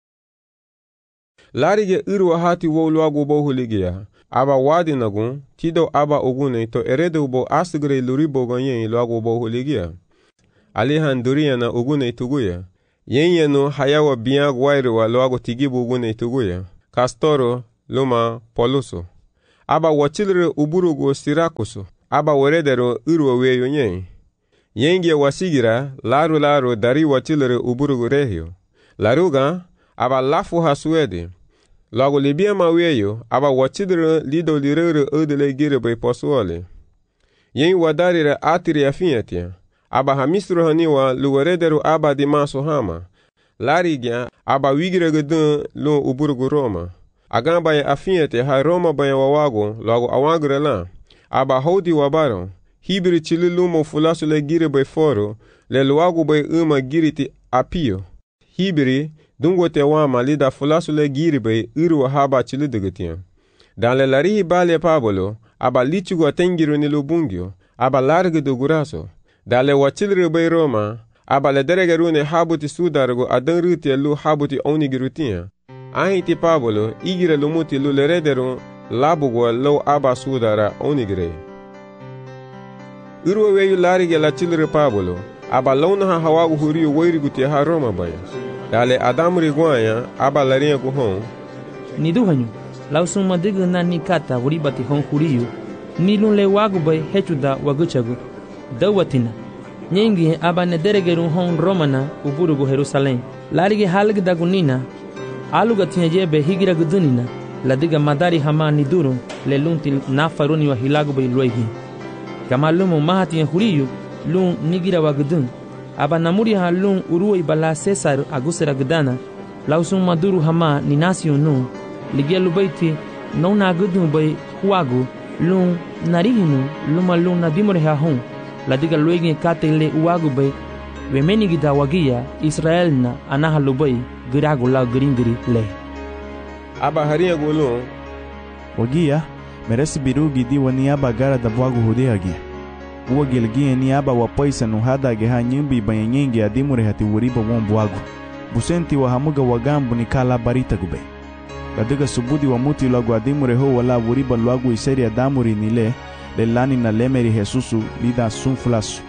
Speaker 1: Larige iru hati wo luagu bohu ligia. Aba wadi nagun, tido aba ogune to erede ubo asigre luribo ganyen luagu bohu ligia. alihan duria na ugune ituguya. Yenyenu hayawa biag wairu loago tigibu ugune ituguya. Kastoro luma poluso. Aba wachilre uburugo sirakuso. Aba weredero urwa weyo nye. Yengie wasigira laru laru dari wachilre uburugo rehio. Laruga aba lafu hasuede. Loago libia maweyo aba wachidre lido lirere odele girebe posuole. Yen wadarire atiri afiatia. Aba hamisro haniwa luweredero aba di maso hama. Larigya aba wigire gedun lo uburugo Roma. Agamba ya afiate ha Roma baya wawago loago awagre la. Aba hodi wabaro. Hibiri chili lumo fulasu le girebe foro. Le luago bay uma giriti apio. Hibiri dungo te wama lida fulasu le girebe uru haba chili degetia. Dan le larihi bale pabolo. Aba lichugo atengiru nilu bungyo. Aba large do guraso. Dan le wachilre bay Roma. Aba le deregerune habuti sudargo adan ruti lu habuti onigirutia. Ahiti pabolo igire lumuti lu lerederu labugo lo aba sudara onigire. Urwe weyu larige la chilre pabolo. Aba launa ha hawagu huriyo wairiguti ha Roma baya. Dale adamuri guaya aba laria guhon.
Speaker 5: Niduhanyu, lausun madigu na nikata wuribati hon huriyo. Nilun le wagu bay hechuda waguchagu. Dawatina. Nyengi aba nederegeru hon Romana uburugu Jerusalem. Larige halg dagunina. Aluga tinyejebe higira gudunina. Ladiga madari hama niduru le lunti nafaruni wa hilagu bay luegi. Kama lumu mahati huriyo lun nigira wa gudun. Aba namuri ha lun uruwe bala Cesar agusera gudana. Lausun maduru hama ninasio nu. Ligia lubaiti nona gudun bay huagu lun narihinu luma lun nadimore ha hon. Ladiga luegi kate le uagu bay. Wemeni gida wagia Israel na anaha lubai giragu la gringiri le.
Speaker 1: Aba haria gulun.
Speaker 6: Wagia meresi birugi di wani aba gara da vagu hudeagi. Uwa gilgie ni aba wapaisa nuhada geha nyimbi banyanyengi adimure hati wuriba wombu wagu. Busenti wa hamuga wagambu ni kala barita gube. Ladiga subudi wa muti lagu adimure ho wala wuriba lagu iseri adamuri nile lelani na lemeri Jesusu lida sunfulasu.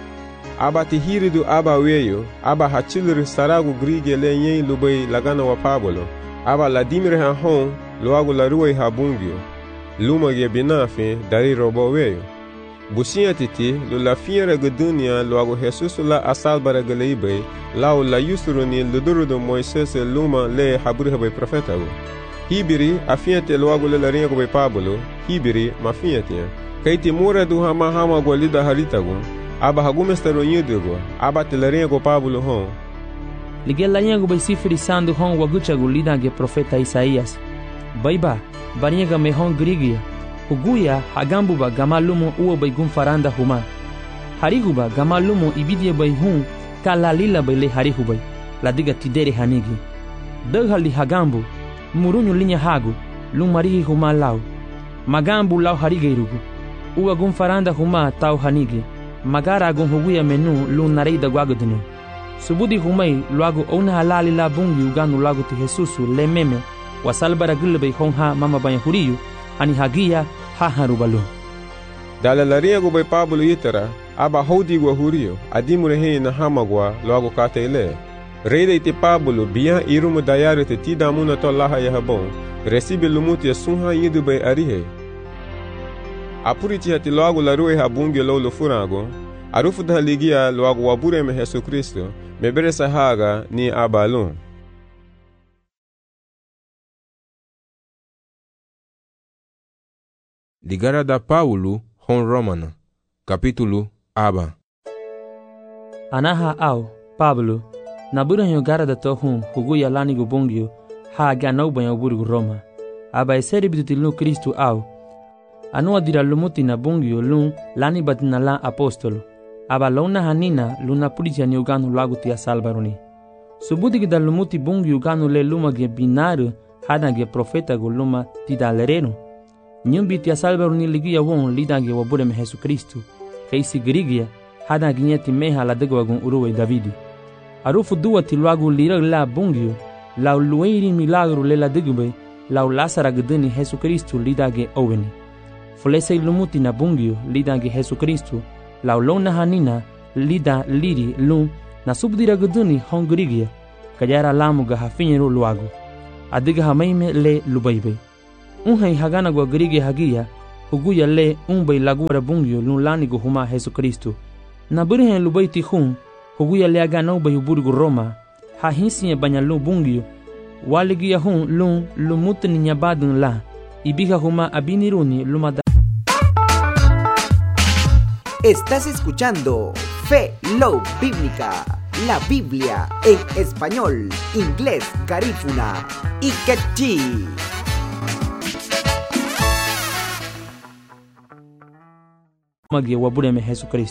Speaker 1: Aba tihiridu aba weyo, aba hachilri saragu grige le nyen lubay lagana wa pabolo. Aba ladimire ha hon, luagu la ruwe ha bungyo. Luma ge binafe dari robo weyo. Busia titi, lu la fiera gudunia luagu Jesusu la asalbara galeibay, lau la yusruni luduru do Moises luma le haburi habay profeta go. Hibiri, afiate luagu le la ringo bay pabolo, hibiri, mafiatia. Kaiti mura du hama hama golida harita go. Aba hagumestero nyedego, aba telerengo Pablo hon.
Speaker 5: Ligela nyango bay sifri sandu hon waguchagu lidange profeta Isaías. Baiba, bariega me hon grigia. Huguya hagambuba gamalumo uo bay gumfaranda huma. Hariguba gamalumo ibidie bay hun kalalila bay le harihubay. Ladiga tidere hanigi. Daghali hagambu, murunyu linya hagu, lumarihi huma lau. Magambu lau harigeirugu. Uwa gumfaranda huma tau hanigi. Magara agun huguya menu lu narei da guagodinu. Subudi humay luagu ona halali la bungi uganu luagu ti Jesusu le meme wasalbara gulbe honha mama banya huriyu ani hagia ha harubalu.
Speaker 1: Dala laria go bay Pablo yitara aba hodi go huriyo adimure he na hamagwa luagu katele. Reide ite Pablo biya irumu dayare te tidamuna to laha yahabon. Resibe lumuti ya sunha yidu bay arihe. Apuriti hati loagu la ruwe habungi lo lo furago, arufu da ligia loagu wabure me Yesu Kristo, mebere sahaga ni abalun.
Speaker 13: Ligara da Paulo hon Romana, capítulo aba.
Speaker 5: Anaha au, Pablo, nabura nyo gara da tohun huguya lani gubungyo, ha ganau banya burgu Roma. Aba eseri bitutilu Kristo au, anua dira lumuti na bungyo lun lani batina la apostolo. Aba launa hanina luna puritia ni uganu lagu tia salbaroni. Subudi gida lumuti bungyo uganu le luma ge binaru hada ge profeta go luma tida lereno. Nyumbi tia salbaroni ligia won lida ge wabure me Jesu Kristu. Keisi grigia hada ginyeti meha la dego wagun uruwe Davidi. Arufu duwa ti lagu lira la bungyo lau lueiri milagro le la degube lau lasara gdeni Jesu Kristu lida ge oweni. Fulese lumuti na bungyo lidange Jesu Kristu, laulona hanina lida liri lum na subdira guduni hongrigia kajara lamu ga hafinyeru luagu adiga hamaime le lubaibe unhai hagana go grige hagia huguya le unbai lagura bungyo lun lani go huma Jesu Kristo na burihen lubaiti hun huguya le agana ubai burgu Roma ha hinsiye banyalu bungyo waligia hun lun lumutni nyabadun la ibiga huma abiniruni lumada.
Speaker 14: Estás escuchando Fe Love Bíblica, la Biblia en español, inglés, garífuna y quechí.
Speaker 5: Magia wabureme Jesu Kristo.